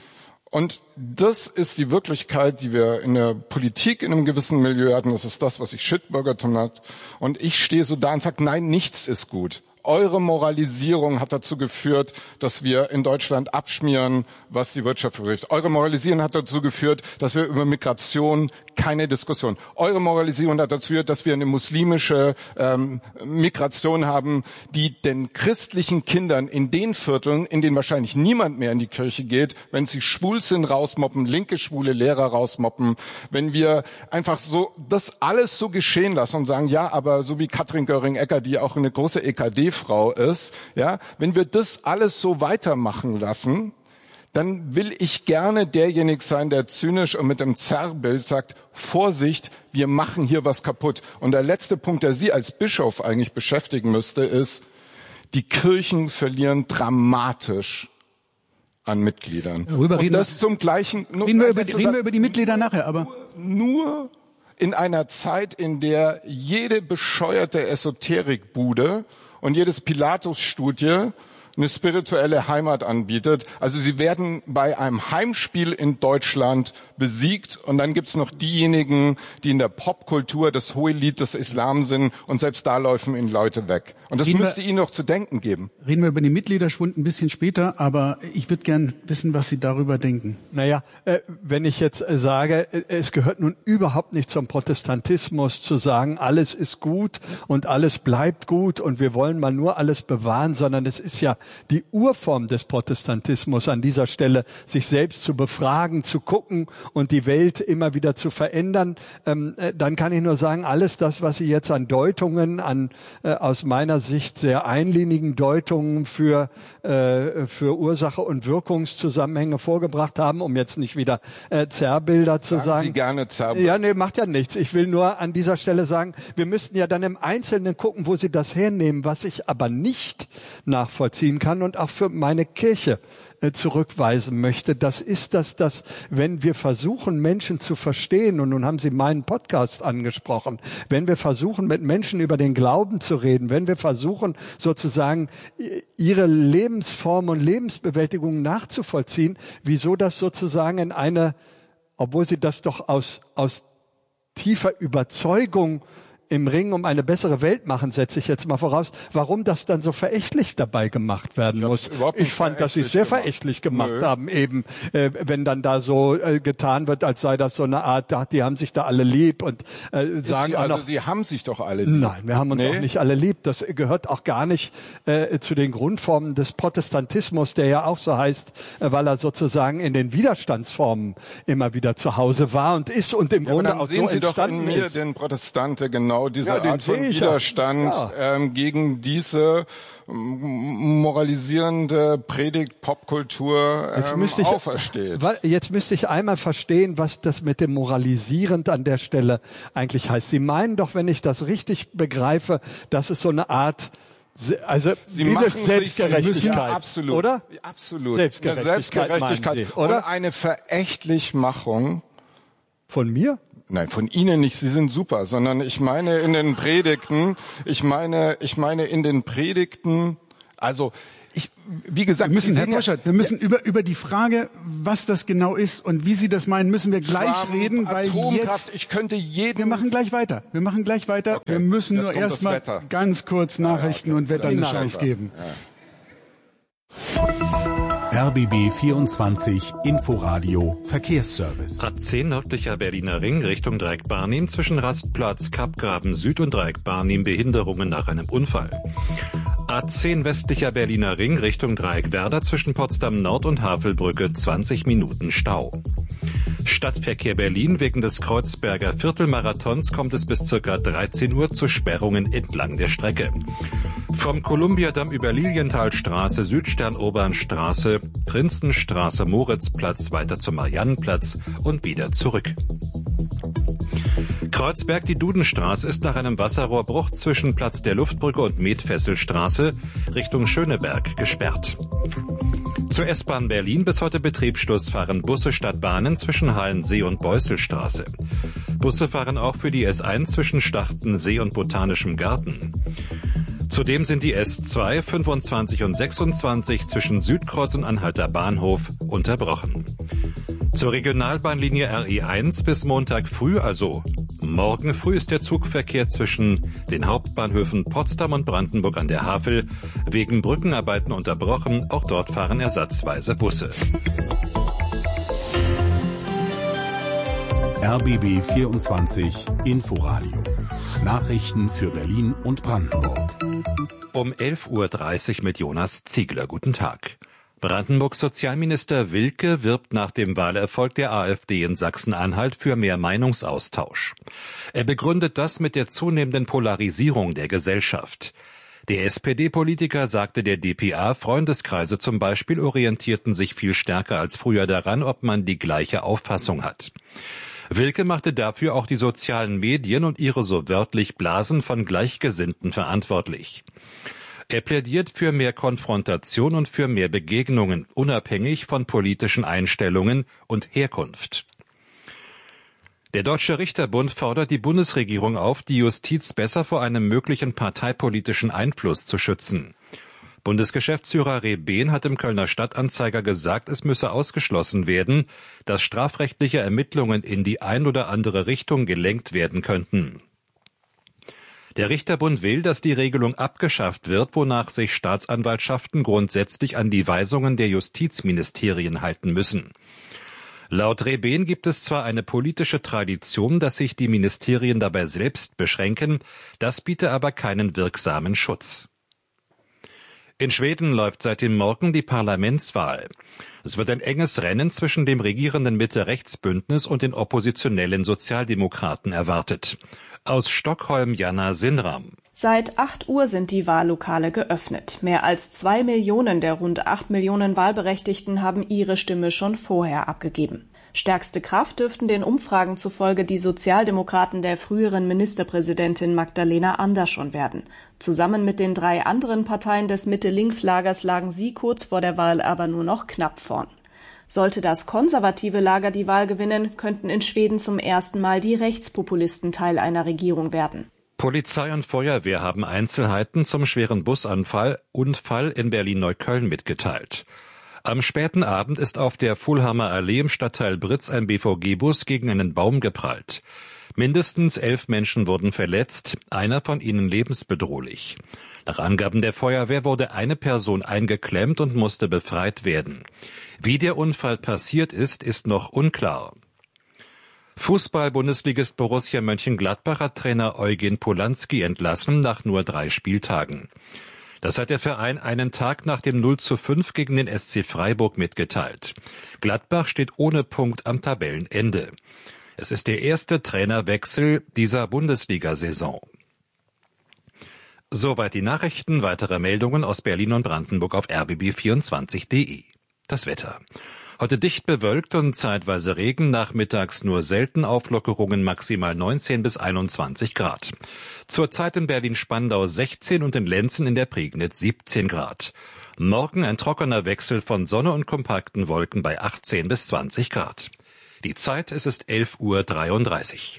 Und das ist die Wirklichkeit, die wir in der Politik in einem gewissen Milieu hatten. Das ist das, was ich Shitbürgertum hat. Und ich stehe so da und sage, nein, nichts ist gut. Eure Moralisierung hat dazu geführt, dass wir in Deutschland abschmieren, was die Wirtschaft betrifft. Eure Moralisierung hat dazu geführt, dass wir über Migration keine Diskussion. Eure Moralisierung hat dazu geführt, dass wir eine muslimische ähm, Migration haben, die den christlichen Kindern in den Vierteln, in denen wahrscheinlich niemand mehr in die Kirche geht, wenn sie schwul sind, rausmoppen, linke schwule Lehrer rausmoppen, wenn wir einfach so das alles so geschehen lassen und sagen, ja, aber so wie Katrin Göring-Eckardt, die auch eine große E K D-Frau ist, ja, wenn wir das alles so weitermachen lassen, dann will ich gerne derjenige sein, der zynisch und mit dem Zerrbild sagt, Vorsicht, wir machen hier was kaputt. Und der letzte Punkt, der Sie als Bischof eigentlich beschäftigen müsste, ist, die Kirchen verlieren dramatisch an Mitgliedern. Darüber und reden das zum gleichen. Reden wir, über, reden wir über die Mitglieder nachher, aber nur, nur in einer Zeit, in der jede bescheuerte Esoterikbude und jedes Pilatus-Studie eine spirituelle Heimat anbietet. Also sie werden bei einem Heimspiel in Deutschland besiegt, und dann gibt's noch diejenigen, die in der Popkultur das Hohelied des Islam sind, und selbst da laufen ihnen Leute weg. Und das reden müsste wir, Ihnen noch zu denken geben. Reden wir über den Mitgliederschwund ein bisschen später, aber ich würde gern wissen, was Sie darüber denken. Naja, äh, wenn ich jetzt äh, sage, äh, es gehört nun überhaupt nicht zum Protestantismus zu sagen, alles ist gut und alles bleibt gut und wir wollen mal nur alles bewahren, sondern es ist ja die Urform des Protestantismus an dieser Stelle, sich selbst zu befragen, zu gucken und die Welt immer wieder zu verändern. Ähm, äh, dann kann ich nur sagen, alles das, was Sie jetzt an Deutungen, an äh, aus meiner Sicht sehr einlinigen Deutungen für äh, für Ursache und Wirkungszusammenhänge vorgebracht haben, um jetzt nicht wieder äh, Zerrbilder zu sagen. sagen. Sie gerne Zerrbilder. Ja, nee, macht ja nichts. Ich will nur an dieser Stelle sagen, wir müssten ja dann im Einzelnen gucken, wo Sie das hernehmen, was ich aber nicht nachvollziehen kann und auch für meine Kirche zurückweisen möchte. Das ist das, dass wenn wir versuchen, Menschen zu verstehen, und nun haben Sie meinen Podcast angesprochen, wenn wir versuchen, mit Menschen über den Glauben zu reden, wenn wir versuchen, sozusagen ihre Lebensform und Lebensbewältigung nachzuvollziehen, wieso das sozusagen in eine, obwohl Sie das doch aus, aus tiefer Überzeugung im Ring um eine bessere Welt machen, setze ich jetzt mal voraus, warum das dann so verächtlich dabei gemacht werden ich muss. Ich fand, dass sie es sehr gemacht. verächtlich gemacht Nö. haben, eben, äh, wenn dann da so äh, getan wird, als sei das so eine Art, da, die haben sich da alle lieb und äh, sagen Sie, auch also noch, Sie haben sich doch alle lieb. Nein, wir haben uns Nee? auch nicht alle lieb. Das gehört auch gar nicht äh, zu den Grundformen des Protestantismus, der ja auch so heißt, äh, weil er sozusagen in den Widerstandsformen immer wieder zu Hause war und ist und im Ja, aber Grunde dann auch sehen so Sie doch in entstanden mir ist. den Protestante genau diese Ja, den Art von sehe ich ja. Widerstand Ja. ähm, gegen diese m- moralisierende Predigt Popkultur Jetzt ähm, müsste ich, aufersteht. wa- jetzt müsste ich einmal verstehen, was das mit dem moralisierend an der Stelle eigentlich heißt. Sie meinen doch, wenn ich das richtig begreife, dass es so eine Art, se- also Sie diese machen sich- Selbstgerechtigkeit, ja, absolut, oder? Absolut. Selbstgerechtigkeit, Ja, Selbstgerechtigkeit meinen Sie, oder? und eine Verächtlichmachung. Von mir? Nein, von Ihnen nicht, Sie sind super, sondern ich meine in den Predigten, ich meine, ich meine in den Predigten, also ich, wie gesagt, Wir müssen, Sie Herr sind ja- Poschert, wir müssen über, über die Frage, was das genau ist und wie Sie das meinen, müssen wir gleich Schwamm, reden, weil Atomkraft, jetzt, ich könnte jeden... wir machen gleich weiter. Wir machen gleich weiter. Okay, Wir müssen jetzt nur kommt das erstmal Wetter. ganz kurz Nachrichten Ja, ja, und Wetter das eine ist Chance Wetter. geben. Ja. R B B vierundzwanzig Inforadio Verkehrsservice. A zehn nördlicher Berliner Ring Richtung Dreieck Barnim zwischen Rastplatz, Kappgraben Süd und Dreieck Barnim Behinderungen nach einem Unfall. A zehn westlicher Berliner Ring Richtung Dreieck Werder zwischen Potsdam Nord und Havelbrücke zwanzig Minuten Stau. Stadtverkehr Berlin: wegen des Kreuzberger Viertelmarathons kommt es bis ca. dreizehn Uhr zu Sperrungen entlang der Strecke. Vom Kolumbiadamm über Lilienthalstraße, Südstern-Obernstraße, Prinzenstraße, Moritzplatz weiter zum Mariannenplatz und wieder zurück. Kreuzberg, die Dudenstraße ist nach einem Wasserrohrbruch zwischen Platz der Luftbrücke und Metfesselstraße Richtung Schöneberg gesperrt. Zur S-Bahn Berlin: bis heute Betriebsschluss fahren Busse statt Bahnen zwischen Halensee und Beuselstraße. Busse fahren auch für die S eins zwischen Schlachtensee und Botanischem Garten. Zudem sind die S zwei, fünfundzwanzig und sechsundzwanzig zwischen Südkreuz und Anhalter Bahnhof unterbrochen. Zur Regionalbahnlinie R E eins bis Montag früh, also morgen früh, ist der Zugverkehr zwischen den Hauptbahnhöfen Potsdam und Brandenburg an der Havel wegen Brückenarbeiten unterbrochen. Auch dort fahren ersatzweise Busse. R B B vierundzwanzig Inforadio. Nachrichten für Berlin und Brandenburg. Um elf Uhr dreißig mit Jonas Ziegler. Guten Tag. Brandenburgs Sozialminister Wilke wirbt nach dem Wahlerfolg der AfD in Sachsen-Anhalt für mehr Meinungsaustausch. Er begründet das mit der zunehmenden Polarisierung der Gesellschaft. Der S P D-Politiker sagte der D P A, Freundeskreise zum Beispiel orientierten sich viel stärker als früher daran, ob man die gleiche Auffassung hat. Wilke machte dafür auch die sozialen Medien und ihre so wörtlich Blasen von Gleichgesinnten verantwortlich. Er plädiert für mehr Konfrontation und für mehr Begegnungen, unabhängig von politischen Einstellungen und Herkunft. Der Deutsche Richterbund fordert die Bundesregierung auf, die Justiz besser vor einem möglichen parteipolitischen Einfluss zu schützen. Bundesgeschäftsführer Rebehn hat im Kölner Stadtanzeiger gesagt, es müsse ausgeschlossen werden, dass strafrechtliche Ermittlungen in die ein oder andere Richtung gelenkt werden könnten. Der Richterbund will, dass die Regelung abgeschafft wird, wonach sich Staatsanwaltschaften grundsätzlich an die Weisungen der Justizministerien halten müssen. Laut Rebehn gibt es zwar eine politische Tradition, dass sich die Ministerien dabei selbst beschränken, das biete aber keinen wirksamen Schutz. In Schweden läuft seit dem Morgen die Parlamentswahl. Es wird ein enges Rennen zwischen dem regierenden Mitte-Rechts-Bündnis und den oppositionellen Sozialdemokraten erwartet. Aus Stockholm Jana Sinram. Seit acht Uhr sind die Wahllokale geöffnet. Mehr als zwei Millionen der rund acht Millionen Wahlberechtigten haben ihre Stimme schon vorher abgegeben. Stärkste Kraft dürften den Umfragen zufolge die Sozialdemokraten der früheren Ministerpräsidentin Magdalena Andersson werden. Zusammen mit den drei anderen Parteien des Mitte-Links-Lagers lagen sie kurz vor der Wahl aber nur noch knapp vorn. Sollte das konservative Lager die Wahl gewinnen, könnten in Schweden zum ersten Mal die Rechtspopulisten Teil einer Regierung werden. Polizei und Feuerwehr haben Einzelheiten zum schweren Busanfall Unfall in Berlin-Neukölln mitgeteilt. Am späten Abend ist auf der Fulhammer Allee im Stadtteil Britz ein B V G-Bus gegen einen Baum geprallt. Mindestens elf Menschen wurden verletzt, einer von ihnen lebensbedrohlich. Nach Angaben der Feuerwehr wurde eine Person eingeklemmt und musste befreit werden. Wie der Unfall passiert ist, ist noch unklar. Fußball-Bundesligist Borussia Mönchengladbach hat Trainer Eugen Polanski entlassen nach nur drei Spieltagen. Das hat der Verein einen Tag nach dem null zu fünf gegen den S C Freiburg mitgeteilt. Gladbach steht ohne Punkt am Tabellenende. Es ist der erste Trainerwechsel dieser Bundesliga-Saison. Soweit die Nachrichten. Weitere Meldungen aus Berlin und Brandenburg auf r b b vierundzwanzig punkt de. Das Wetter. Heute dicht bewölkt und zeitweise Regen, nachmittags nur selten Auflockerungen, maximal neunzehn bis einundzwanzig Grad. Zurzeit in Berlin-Spandau sechzehn und in Lenzen in der Prignitz siebzehn Grad. Morgen ein trockener Wechsel von Sonne und kompakten Wolken bei achtzehn bis zwanzig Grad. Die Zeit, es ist elf Uhr dreiunddreißig.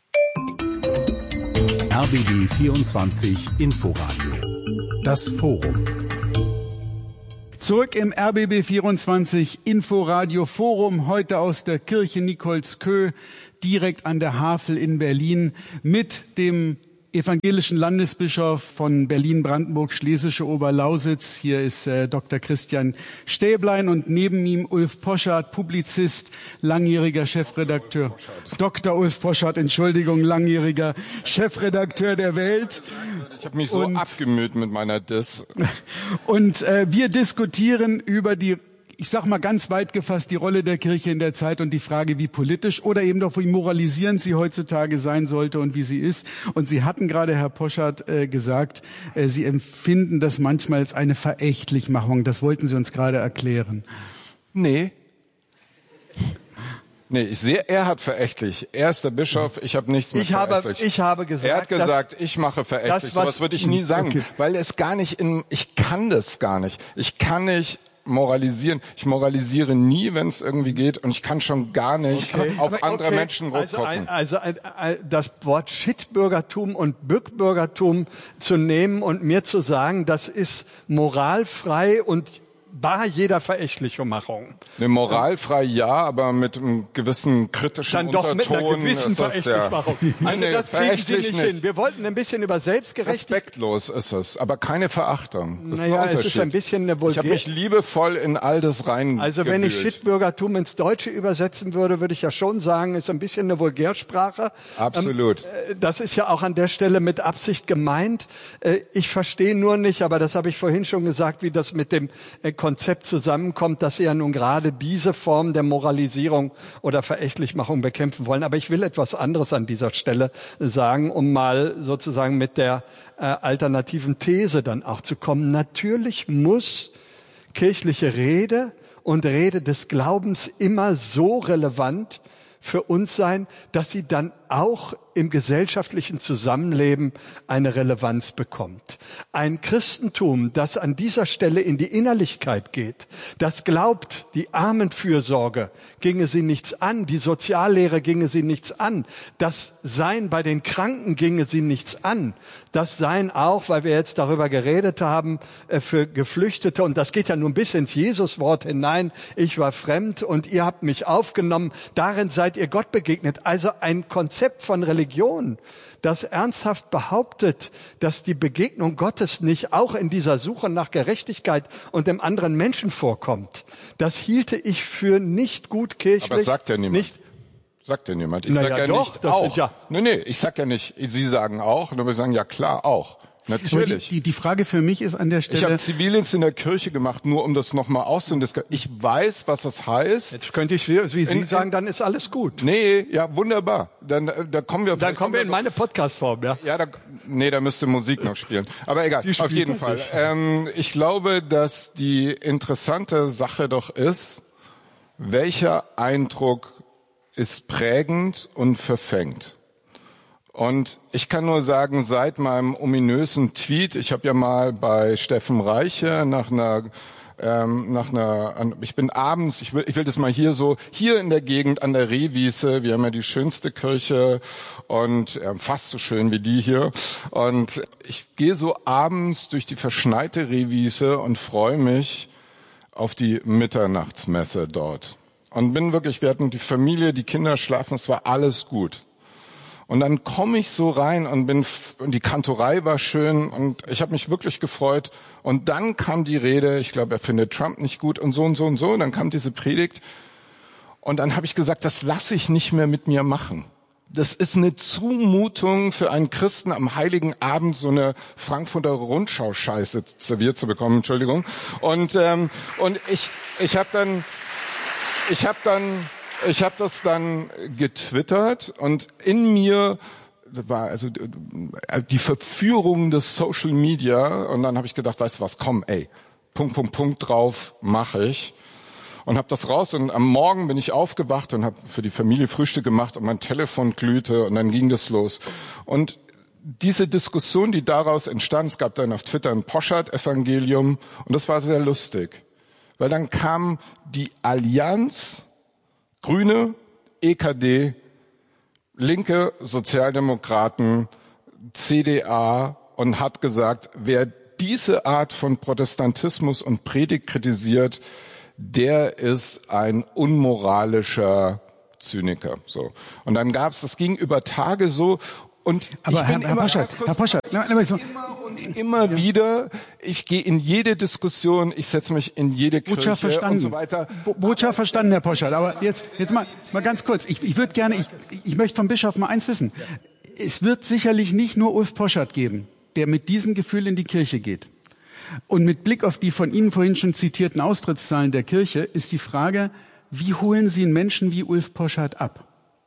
R B B vierundzwanzig Inforadio. Das Forum. Zurück im R B B vierundzwanzig Inforadio Forum, heute aus der Kirche Nikolskö, direkt an der Havel in Berlin, mit dem evangelischen Landesbischof von Berlin-Brandenburg-Schlesische Oberlausitz. Hier ist äh, Doktor Christian Stäblein und neben ihm Ulf Poschardt, Publizist, langjähriger Chefredakteur. Doktor Ulf Poschardt, Entschuldigung, langjähriger Chefredakteur der Welt. Ich habe mich so und, abgemüht mit meiner Diss. Und äh, wir diskutieren über die, ich sag mal ganz weit gefasst, die Rolle der Kirche in der Zeit und die Frage, wie politisch oder eben doch wie moralisierend sie heutzutage sein sollte und wie sie ist. Und Sie hatten gerade, Herr Poschardt, äh, gesagt, äh, Sie empfinden das manchmal als eine Verächtlichmachung. Das wollten Sie uns gerade erklären. Nee. Nee, ich sehe, er hat verächtlich. Er ist der Bischof, ich habe nichts mit ich verächtlich. Habe, ich habe gesagt, er hat gesagt, ich mache verächtlich. So was würde ich nie sagen, okay. Weil es gar nicht in, ich kann das gar nicht. Ich kann nicht moralisieren. Ich moralisiere nie, wenn es irgendwie geht, und ich kann schon gar nicht okay. auf Aber, andere okay. Menschen rumgucken. Also, ein, also ein, ein, das Wort Shitbürgertum und Bückbürgertum zu nehmen und mir zu sagen, das ist moralfrei und bar jeder Verächtlichmachung. Eine moralfrei ja, aber mit einem gewissen kritischen Dann doch Unterton. Mit einer gewissen Verächtlichmachung. Ja, also das kriegen Sie nicht hin. Wir wollten ein bisschen über Selbstgerechtigkeit. Respektlos ist es, aber keine Verachtung. Das naja, ist es ist ein bisschen eine Vulgär. Ich habe mich liebevoll in all das rein. Also wenn ich Shitbürgertum ins Deutsche übersetzen würde, würde ich ja schon sagen, ist ein bisschen eine Vulgärsprache. Absolut. Ähm, das ist ja auch an der Stelle mit Absicht gemeint. Ich verstehe nur nicht, aber das habe ich vorhin schon gesagt, wie das mit dem Konzept zusammenkommt, dass Sie ja nun gerade diese Form der Moralisierung oder Verächtlichmachung bekämpfen wollen. Aber ich will etwas anderes an dieser Stelle sagen, um mal sozusagen mit der äh, alternativen These dann auch zu kommen. Natürlich muss kirchliche Rede und Rede des Glaubens immer so relevant für uns sein, dass sie dann auch im gesellschaftlichen Zusammenleben eine Relevanz bekommt. Ein Christentum, das an dieser Stelle in die Innerlichkeit geht, das glaubt, die Armenfürsorge ginge sie nichts an, die Soziallehre ginge sie nichts an, das Sein bei den Kranken ginge sie nichts an, das Sein auch, weil wir jetzt darüber geredet haben, für Geflüchtete, und das geht ja nun bis ins Jesuswort hinein, ich war fremd und ihr habt mich aufgenommen, darin seid ihr Gott begegnet. Also ein Konzept von Religion, das ernsthaft behauptet, dass die Begegnung Gottes nicht auch in dieser Suche nach Gerechtigkeit und dem anderen Menschen vorkommt, das hielte ich für nicht gut kirchlich. Aber sagt ja niemand. Nicht, sagt ja niemand. Ich naja, sag ja doch, nicht das auch. Ist ja nee, nee, ich sag ja nicht, Sie sagen auch, nur wir sagen ja klar auch. Natürlich. Die, die, die Frage für mich ist an der Stelle... Ich habe Zivildienst in der Kirche gemacht, nur um das nochmal auszudiskutieren. Ich weiß, was das heißt. Jetzt könnte ich, wie Sie in, sagen, dann ist alles gut. Nee, ja, wunderbar. Dann, da kommen wir... Dann kommen wir in so, meine Podcast-Form, ja. Ja, da, nee, da müsste Musik noch spielen. Aber egal, auf jeden Fall. Ähm, ich glaube, dass die interessante Sache doch ist, welcher Eindruck ist prägend und verfängt. Und ich kann nur sagen, seit meinem ominösen Tweet, ich habe ja mal bei Steffen Reiche nach einer, ähm, nach einer, ich bin abends, ich will, ich will das mal hier so, hier in der Gegend an der Rehwiese, wir haben ja die schönste Kirche und äh, fast so schön wie die hier. Und ich gehe so abends durch die verschneite Rehwiese und freue mich auf die Mitternachtsmesse dort. Und bin wirklich, wir hatten die Familie, die Kinder schlafen, es war alles gut. Und dann komme ich so rein und bin, und die Kantorei war schön und ich habe mich wirklich gefreut. Und dann kam die Rede, ich glaube, er findet Trump nicht gut und so und so und so. Und dann kam diese Predigt und dann habe ich gesagt, das lasse ich nicht mehr mit mir machen. Das ist eine Zumutung für einen Christen, am Heiligen Abend so eine Frankfurter Rundschau-Scheiße serviert zu bekommen. Entschuldigung. Und ähm, und ich ich habe dann ich habe dann Ich habe das dann getwittert und in mir war also die Verführung des Social Media und dann habe ich gedacht, weißt du was, komm, ey, Punkt, Punkt, Punkt drauf, mache ich. Und habe das raus und am Morgen bin ich aufgewacht und habe für die Familie Frühstück gemacht und mein Telefon glühte und dann ging das los. Und diese Diskussion, die daraus entstand, es gab dann auf Twitter ein Poschardt-Evangelium und das war sehr lustig, weil dann kam die Allianz Grüne, E K D, Linke, Sozialdemokraten, C D A und hat gesagt, wer diese Art von Protestantismus und Predigt kritisiert, der ist ein unmoralischer Zyniker. So. Und dann gab's, das ging über Tage so Und aber ich Herr, bin Herr immer, Poschardt, kurz, Herr Poschardt, na, na, so, immer und immer ja. wieder, ich gehe in jede Diskussion, ich setze mich in jede Kirche Botschaft verstanden. und so weiter. Bo Botschaft verstanden, Herr Poschardt. Aber jetzt, jetzt mal, mal ganz kurz. Ich, ich würde gerne, ich, ich möchte vom Bischof mal eins wissen. Es wird sicherlich nicht nur Ulf Poschardt geben, der mit diesem Gefühl in die Kirche geht. Und mit Blick auf die von Ihnen vorhin schon zitierten Austrittszahlen der Kirche ist die Frage, wie holen Sie einen Menschen wie Ulf Poschardt ab?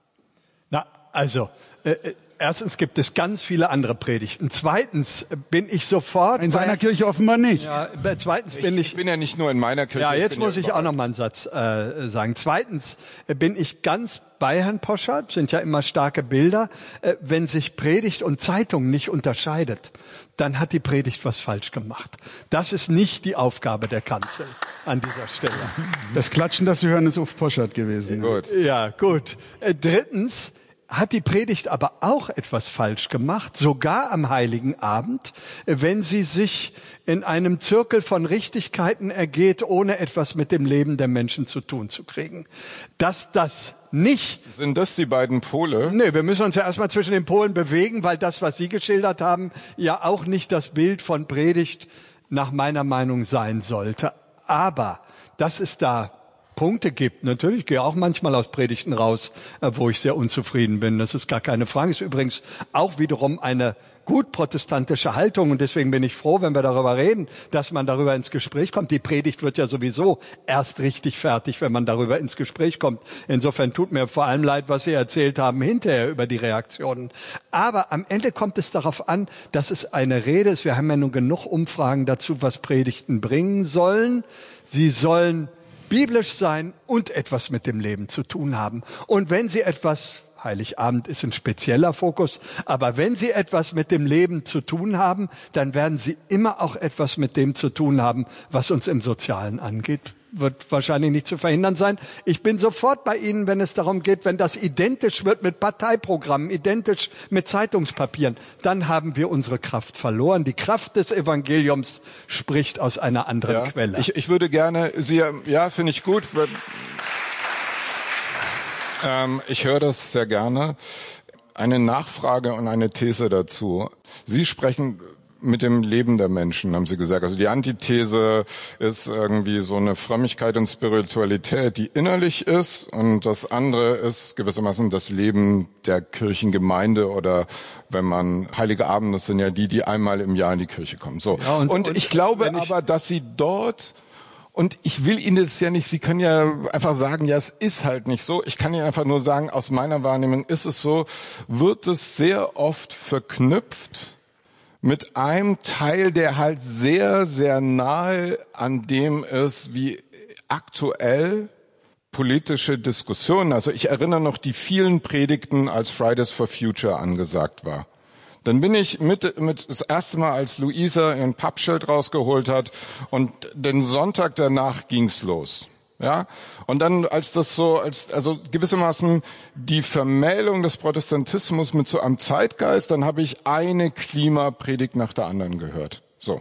Na, also, äh, erstens gibt es ganz viele andere Predigten. Zweitens bin ich sofort... In seiner Kirche offenbar nicht. Ja, zweitens bin ich... Ich bin ja nicht nur in meiner Kirche. Ja, jetzt ich muss ja ich auch noch mal einen Satz äh, sagen. Zweitens bin ich ganz bei Herrn Poschardt, sind ja immer starke Bilder. Äh, wenn sich Predigt und Zeitung nicht unterscheidet, dann hat die Predigt was falsch gemacht. Das ist nicht die Aufgabe der Kanzel an dieser Stelle. Das Klatschen, das Sie hören, ist Ulf Poschardt gewesen. Gut. Ja, gut. Äh, drittens hat die Predigt aber auch etwas falsch gemacht, sogar am Heiligen Abend, wenn sie sich in einem Zirkel von Richtigkeiten ergeht, ohne etwas mit dem Leben der Menschen zu tun zu kriegen. Dass das nicht... Sind das die beiden Pole? Nee, wir müssen uns ja erstmal zwischen den Polen bewegen, weil das, was Sie geschildert haben, ja auch nicht das Bild von Predigt nach meiner Meinung sein sollte. Aber dass es da Punkte gibt. Natürlich, ich gehe auch manchmal aus Predigten raus, wo ich sehr unzufrieden bin. Das ist gar keine Frage. Ist übrigens auch wiederum eine gut protestantische Haltung. Und deswegen bin ich froh, wenn wir darüber reden, dass man darüber ins Gespräch kommt. Die Predigt wird ja sowieso erst richtig fertig, wenn man darüber ins Gespräch kommt. Insofern tut mir vor allem leid, was Sie erzählt haben hinterher über die Reaktionen. Aber am Ende kommt es darauf an, dass es eine Rede ist. Wir haben ja nun genug Umfragen dazu, was Predigten bringen sollen. Sie sollen biblisch sein und etwas mit dem Leben zu tun haben. Und wenn Sie etwas, Heiligabend ist ein spezieller Fokus, aber wenn Sie etwas mit dem Leben zu tun haben, dann werden Sie immer auch etwas mit dem zu tun haben, was uns im Sozialen angeht. Wird wahrscheinlich nicht zu verhindern sein. Ich bin sofort bei Ihnen, wenn es darum geht, wenn das identisch wird mit Parteiprogrammen, identisch mit Zeitungspapieren, dann haben wir unsere Kraft verloren. Die Kraft des Evangeliums spricht aus einer anderen ja, Quelle. Ich, ich würde gerne Sie, ja, finde ich gut. Ähm, ich höre das sehr gerne. Eine Nachfrage und eine These dazu. Sie sprechen mit dem Leben der Menschen, haben Sie gesagt. Also die Antithese ist irgendwie so eine Frömmigkeit und Spiritualität, die innerlich ist, und das andere ist gewissermaßen das Leben der Kirchengemeinde, oder wenn man Heilige Abend, das sind ja die, die einmal im Jahr in die Kirche kommen. So. Ja, und, und, und ich glaube ich aber, dass Sie dort... Und ich will Ihnen das ja nicht, Sie können ja einfach sagen, ja, es ist halt nicht so. Ich kann Ihnen einfach nur sagen, aus meiner Wahrnehmung ist es so, wird es sehr oft verknüpft mit einem Teil, der halt sehr, sehr nahe an dem ist, wie aktuell politische Diskussionen. Also ich erinnere noch die vielen Predigten, als Fridays for Future angesagt war. Dann bin ich mit, mit das erste Mal, als Luisa ihren Pappschild rausgeholt hat, und den Sonntag danach ging's los. Ja, und dann, als das so, als, also gewissermaßen die Vermählung des Protestantismus mit so einem Zeitgeist, dann habe ich eine Klimapredigt nach der anderen gehört. So.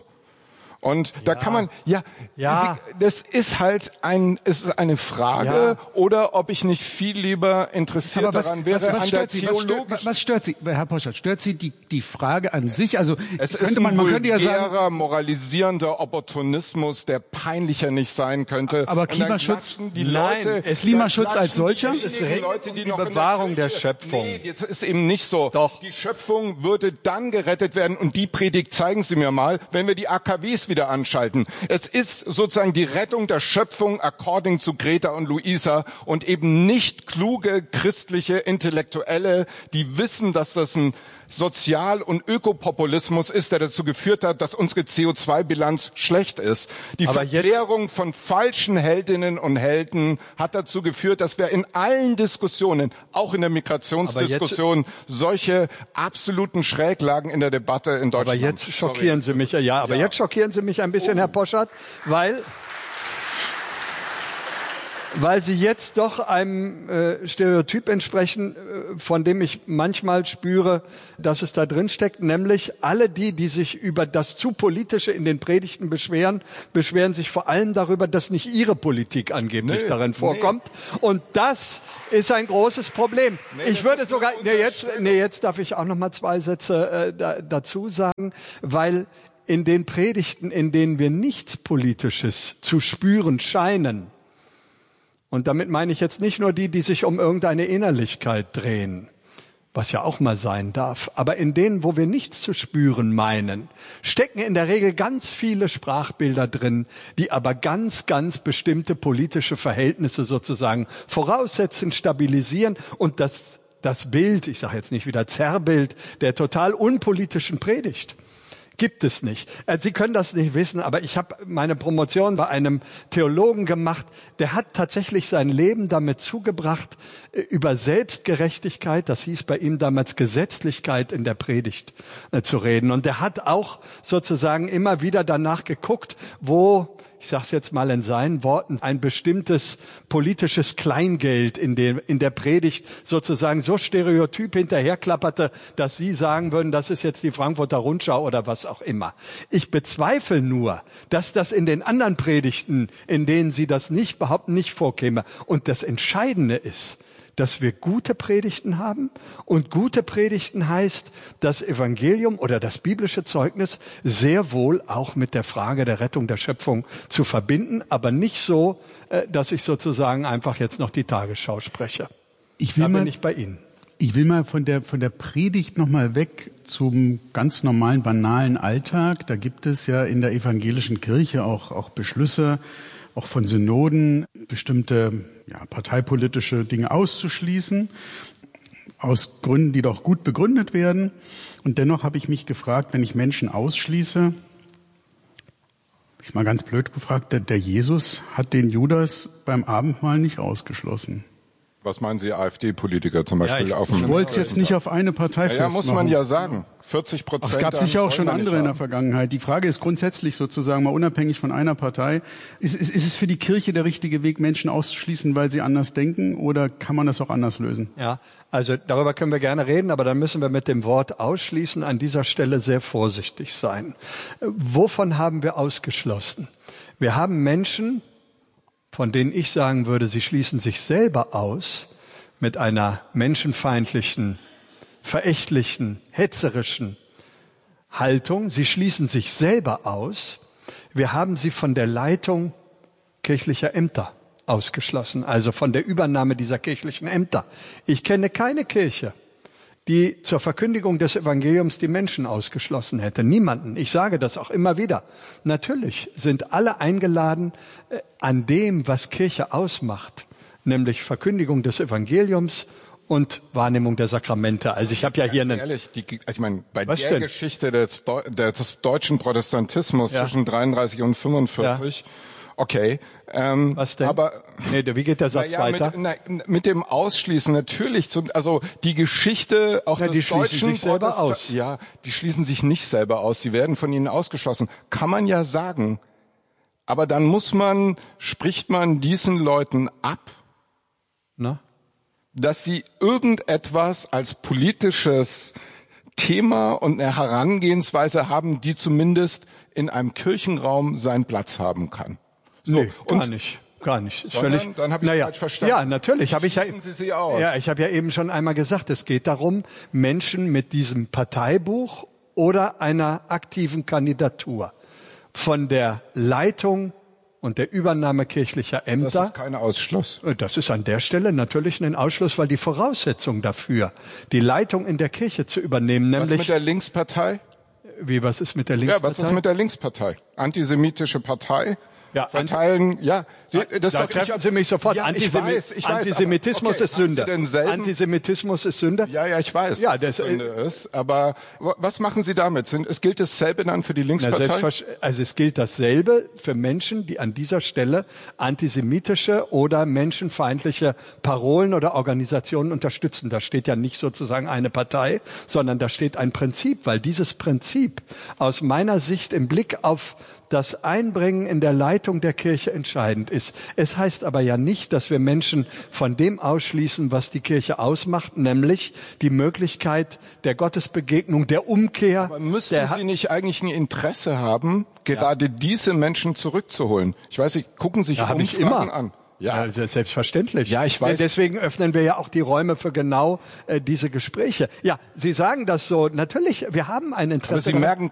Und da ja. kann man, ja, ja, das ist halt ein, es ist eine Frage, ja. Oder ob ich nicht viel lieber interessiert Aber was, daran wäre, was, was an stört der Sie? Was stört, was stört Sie, Herr Poschardt? Stört Sie die, die Frage an sich? Also, es könnte ist man, ein man könnte ja vulgärer, sagen, moralisierender Opportunismus, der peinlicher nicht sein könnte. Aber Und dann Klimaschutz, klatschen die nein, Leute, es Klimaschutz als solcher? Es ist die Leute, die die noch in Bewahrung der Kirche- Schöpfung. Nee, jetzt ist eben nicht so. Doch. Die Schöpfung würde dann gerettet werden, und die Predigt zeigen Sie mir mal, wenn wir die A K Ws wieder anschalten. Es ist sozusagen die Rettung der Schöpfung according zu Greta und Luisa, und eben nicht kluge christliche Intellektuelle, die wissen, dass das ein Sozial- und Ökopopulismus ist, der dazu geführt hat, dass unsere C O zwei Bilanz schlecht ist. Die Aber Verklärung von falschen Heldinnen und Helden hat dazu geführt, dass wir in allen Diskussionen, auch in der Migrationsdiskussion, solche absoluten Schräglagen in der Debatte in Deutschland Aber haben. jetzt schockieren Sorry. Sie mich, ja, aber Ja. jetzt schockieren Sie mich ein bisschen, Herr Poschardt, weil weil sie jetzt doch einem äh, Stereotyp entsprechen, äh, von dem ich manchmal spüre, dass es da drin steckt, nämlich alle die, die sich über das zu Politische in den Predigten beschweren, beschweren sich vor allem darüber, dass nicht ihre Politik angeblich nee, darin vorkommt. Nee. Und das ist ein großes Problem. Nee, ich würde sogar, nee, jetzt, nee, jetzt darf ich auch noch mal zwei Sätze äh, da, dazu sagen, weil in den Predigten, in denen wir nichts Politisches zu spüren scheinen, und damit meine ich jetzt nicht nur die, die sich um irgendeine Innerlichkeit drehen, was ja auch mal sein darf, aber in denen, wo wir nichts zu spüren meinen, stecken in der Regel ganz viele Sprachbilder drin, die aber ganz, ganz bestimmte politische Verhältnisse sozusagen voraussetzen, stabilisieren und das, das Bild, ich sage jetzt nicht wieder Zerrbild, der total unpolitischen Predigt, gibt es nicht. Sie können das nicht wissen, aber ich habe meine Promotion bei einem Theologen gemacht, der hat tatsächlich sein Leben damit zugebracht, über Selbstgerechtigkeit, das hieß bei ihm damals Gesetzlichkeit in der Predigt, äh, zu reden. Und der hat auch sozusagen immer wieder danach geguckt, wo, ich sage es jetzt mal in seinen Worten, ein bestimmtes politisches Kleingeld in, den, in der Predigt sozusagen so stereotyp hinterherklapperte, dass Sie sagen würden, das ist jetzt die Frankfurter Rundschau oder was auch immer. Ich bezweifle nur, dass das in den anderen Predigten, in denen Sie das nicht behaupten, nicht vorkäme. Und das Entscheidende ist, dass wir gute Predigten haben. Und gute Predigten heißt, das Evangelium oder das biblische Zeugnis sehr wohl auch mit der Frage der Rettung der Schöpfung zu verbinden, aber nicht so, dass ich sozusagen einfach jetzt noch die Tagesschau spreche. Ich will da bin mal, ich bei Ihnen. Ich will mal von der, von der Predigt nochmal weg zum ganz normalen, banalen Alltag. Da gibt es ja in der evangelischen Kirche auch, auch Beschlüsse, auch von Synoden, bestimmte ja, parteipolitische Dinge auszuschließen, aus Gründen, die doch gut begründet werden. Und dennoch habe ich mich gefragt, wenn ich Menschen ausschließe, ich mal ganz blöd gefragt, der, der Jesus hat den Judas beim Abendmahl nicht ausgeschlossen. Was meinen Sie, AfD-Politiker zum Beispiel? Ja, ich, auf dem ich wollte es jetzt nicht auf eine Partei festmachen. Ja, ja, muss man ja sagen. vierzig Prozent. Es gab sicher auch schon andere in der Vergangenheit. Die Frage ist grundsätzlich sozusagen mal unabhängig von einer Partei. Ist, ist, ist es für die Kirche der richtige Weg, Menschen auszuschließen, weil sie anders denken, oder kann man das auch anders lösen? Ja, also darüber können wir gerne reden, aber dann müssen wir mit dem Wort ausschließen an dieser Stelle sehr vorsichtig sein. Wovon haben wir ausgeschlossen? Wir haben Menschen, von denen ich sagen würde, sie schließen sich selber aus mit einer menschenfeindlichen, verächtlichen, hetzerischen Haltung. Sie schließen sich selber aus. Wir haben sie von der Leitung kirchlicher Ämter ausgeschlossen, also von der Übernahme dieser kirchlichen Ämter. Ich kenne keine Kirche, die zur Verkündigung des Evangeliums die Menschen ausgeschlossen hätte. Niemanden. Ich sage das auch immer wieder. Natürlich sind alle eingeladen äh, an dem, was Kirche ausmacht, nämlich Verkündigung des Evangeliums und Wahrnehmung der Sakramente. Also ich habe ja hier einen... Ehrlich, die, ich meine, bei der denn? Geschichte des, des deutschen Protestantismus ja. zwischen dreiunddreißig und fünfundvierzig... Ja. Okay, ähm, was denn? Aber nee, wie geht der Satz ja, weiter? Mit, na, mit dem Ausschließen natürlich, zum, also die Geschichte auch ja, des die schließen deutschen sich selber aus. Ja, die schließen sich nicht selber aus, die werden von ihnen ausgeschlossen. Kann man ja sagen, aber dann muss man, spricht man diesen Leuten ab, Na? dass sie irgendetwas als politisches Thema und eine Herangehensweise haben, die zumindest in einem Kirchenraum seinen Platz haben kann. So, nee, gar und, nicht, gar nicht. Ist sondern, völlig, dann habe ich naja, falsch verstanden. Ja, natürlich habe ich ja. Sie sie aus. Ja, ich habe ja eben schon einmal gesagt, es geht darum, Menschen mit diesem Parteibuch oder einer aktiven Kandidatur von der Leitung und der Übernahme kirchlicher Ämter. Das ist kein Ausschluss. Das ist an der Stelle natürlich ein Ausschluss, weil die Voraussetzung dafür, die Leitung in der Kirche zu übernehmen, nämlich... Was mit der Linkspartei? Wie, was ist mit der Linkspartei? Ja, was ist mit der Linkspartei? Antisemitische Partei? Ja, verteilen, ja. Das da doch, treffen Sie mich sofort. Ja, Antisemi ich weiß, ich weiß, Antisemitismus okay, ist Sünde. selben, Antisemitismus ist Sünde. Ja, ja, ich weiß, ja, dass das es Sünde ist. Aber was machen Sie damit? Es gilt dasselbe dann für die Linkspartei? Na, also es gilt dasselbe für Menschen, die an dieser Stelle antisemitische oder menschenfeindliche Parolen oder Organisationen unterstützen. Da steht ja nicht sozusagen eine Partei, sondern da steht ein Prinzip, weil dieses Prinzip aus meiner Sicht im Blick auf das Einbringen in der Leitung Leitung der Kirche entscheidend ist. Es heißt aber ja nicht, dass wir Menschen von dem ausschließen, was die Kirche ausmacht, nämlich die Möglichkeit der Gottesbegegnung, der Umkehr. Aber müssten der Sie nicht eigentlich ein Interesse haben, gerade ja. diese Menschen zurückzuholen? Ich weiß nicht, gucken sich ja, Umfragen ich immer. an. Ja, ja, selbstverständlich. Ja, ich weiß. Deswegen öffnen wir ja auch die Räume für genau äh, diese Gespräche. Ja, Sie sagen das so. Natürlich, wir haben ein Interesse. Aber Sie merken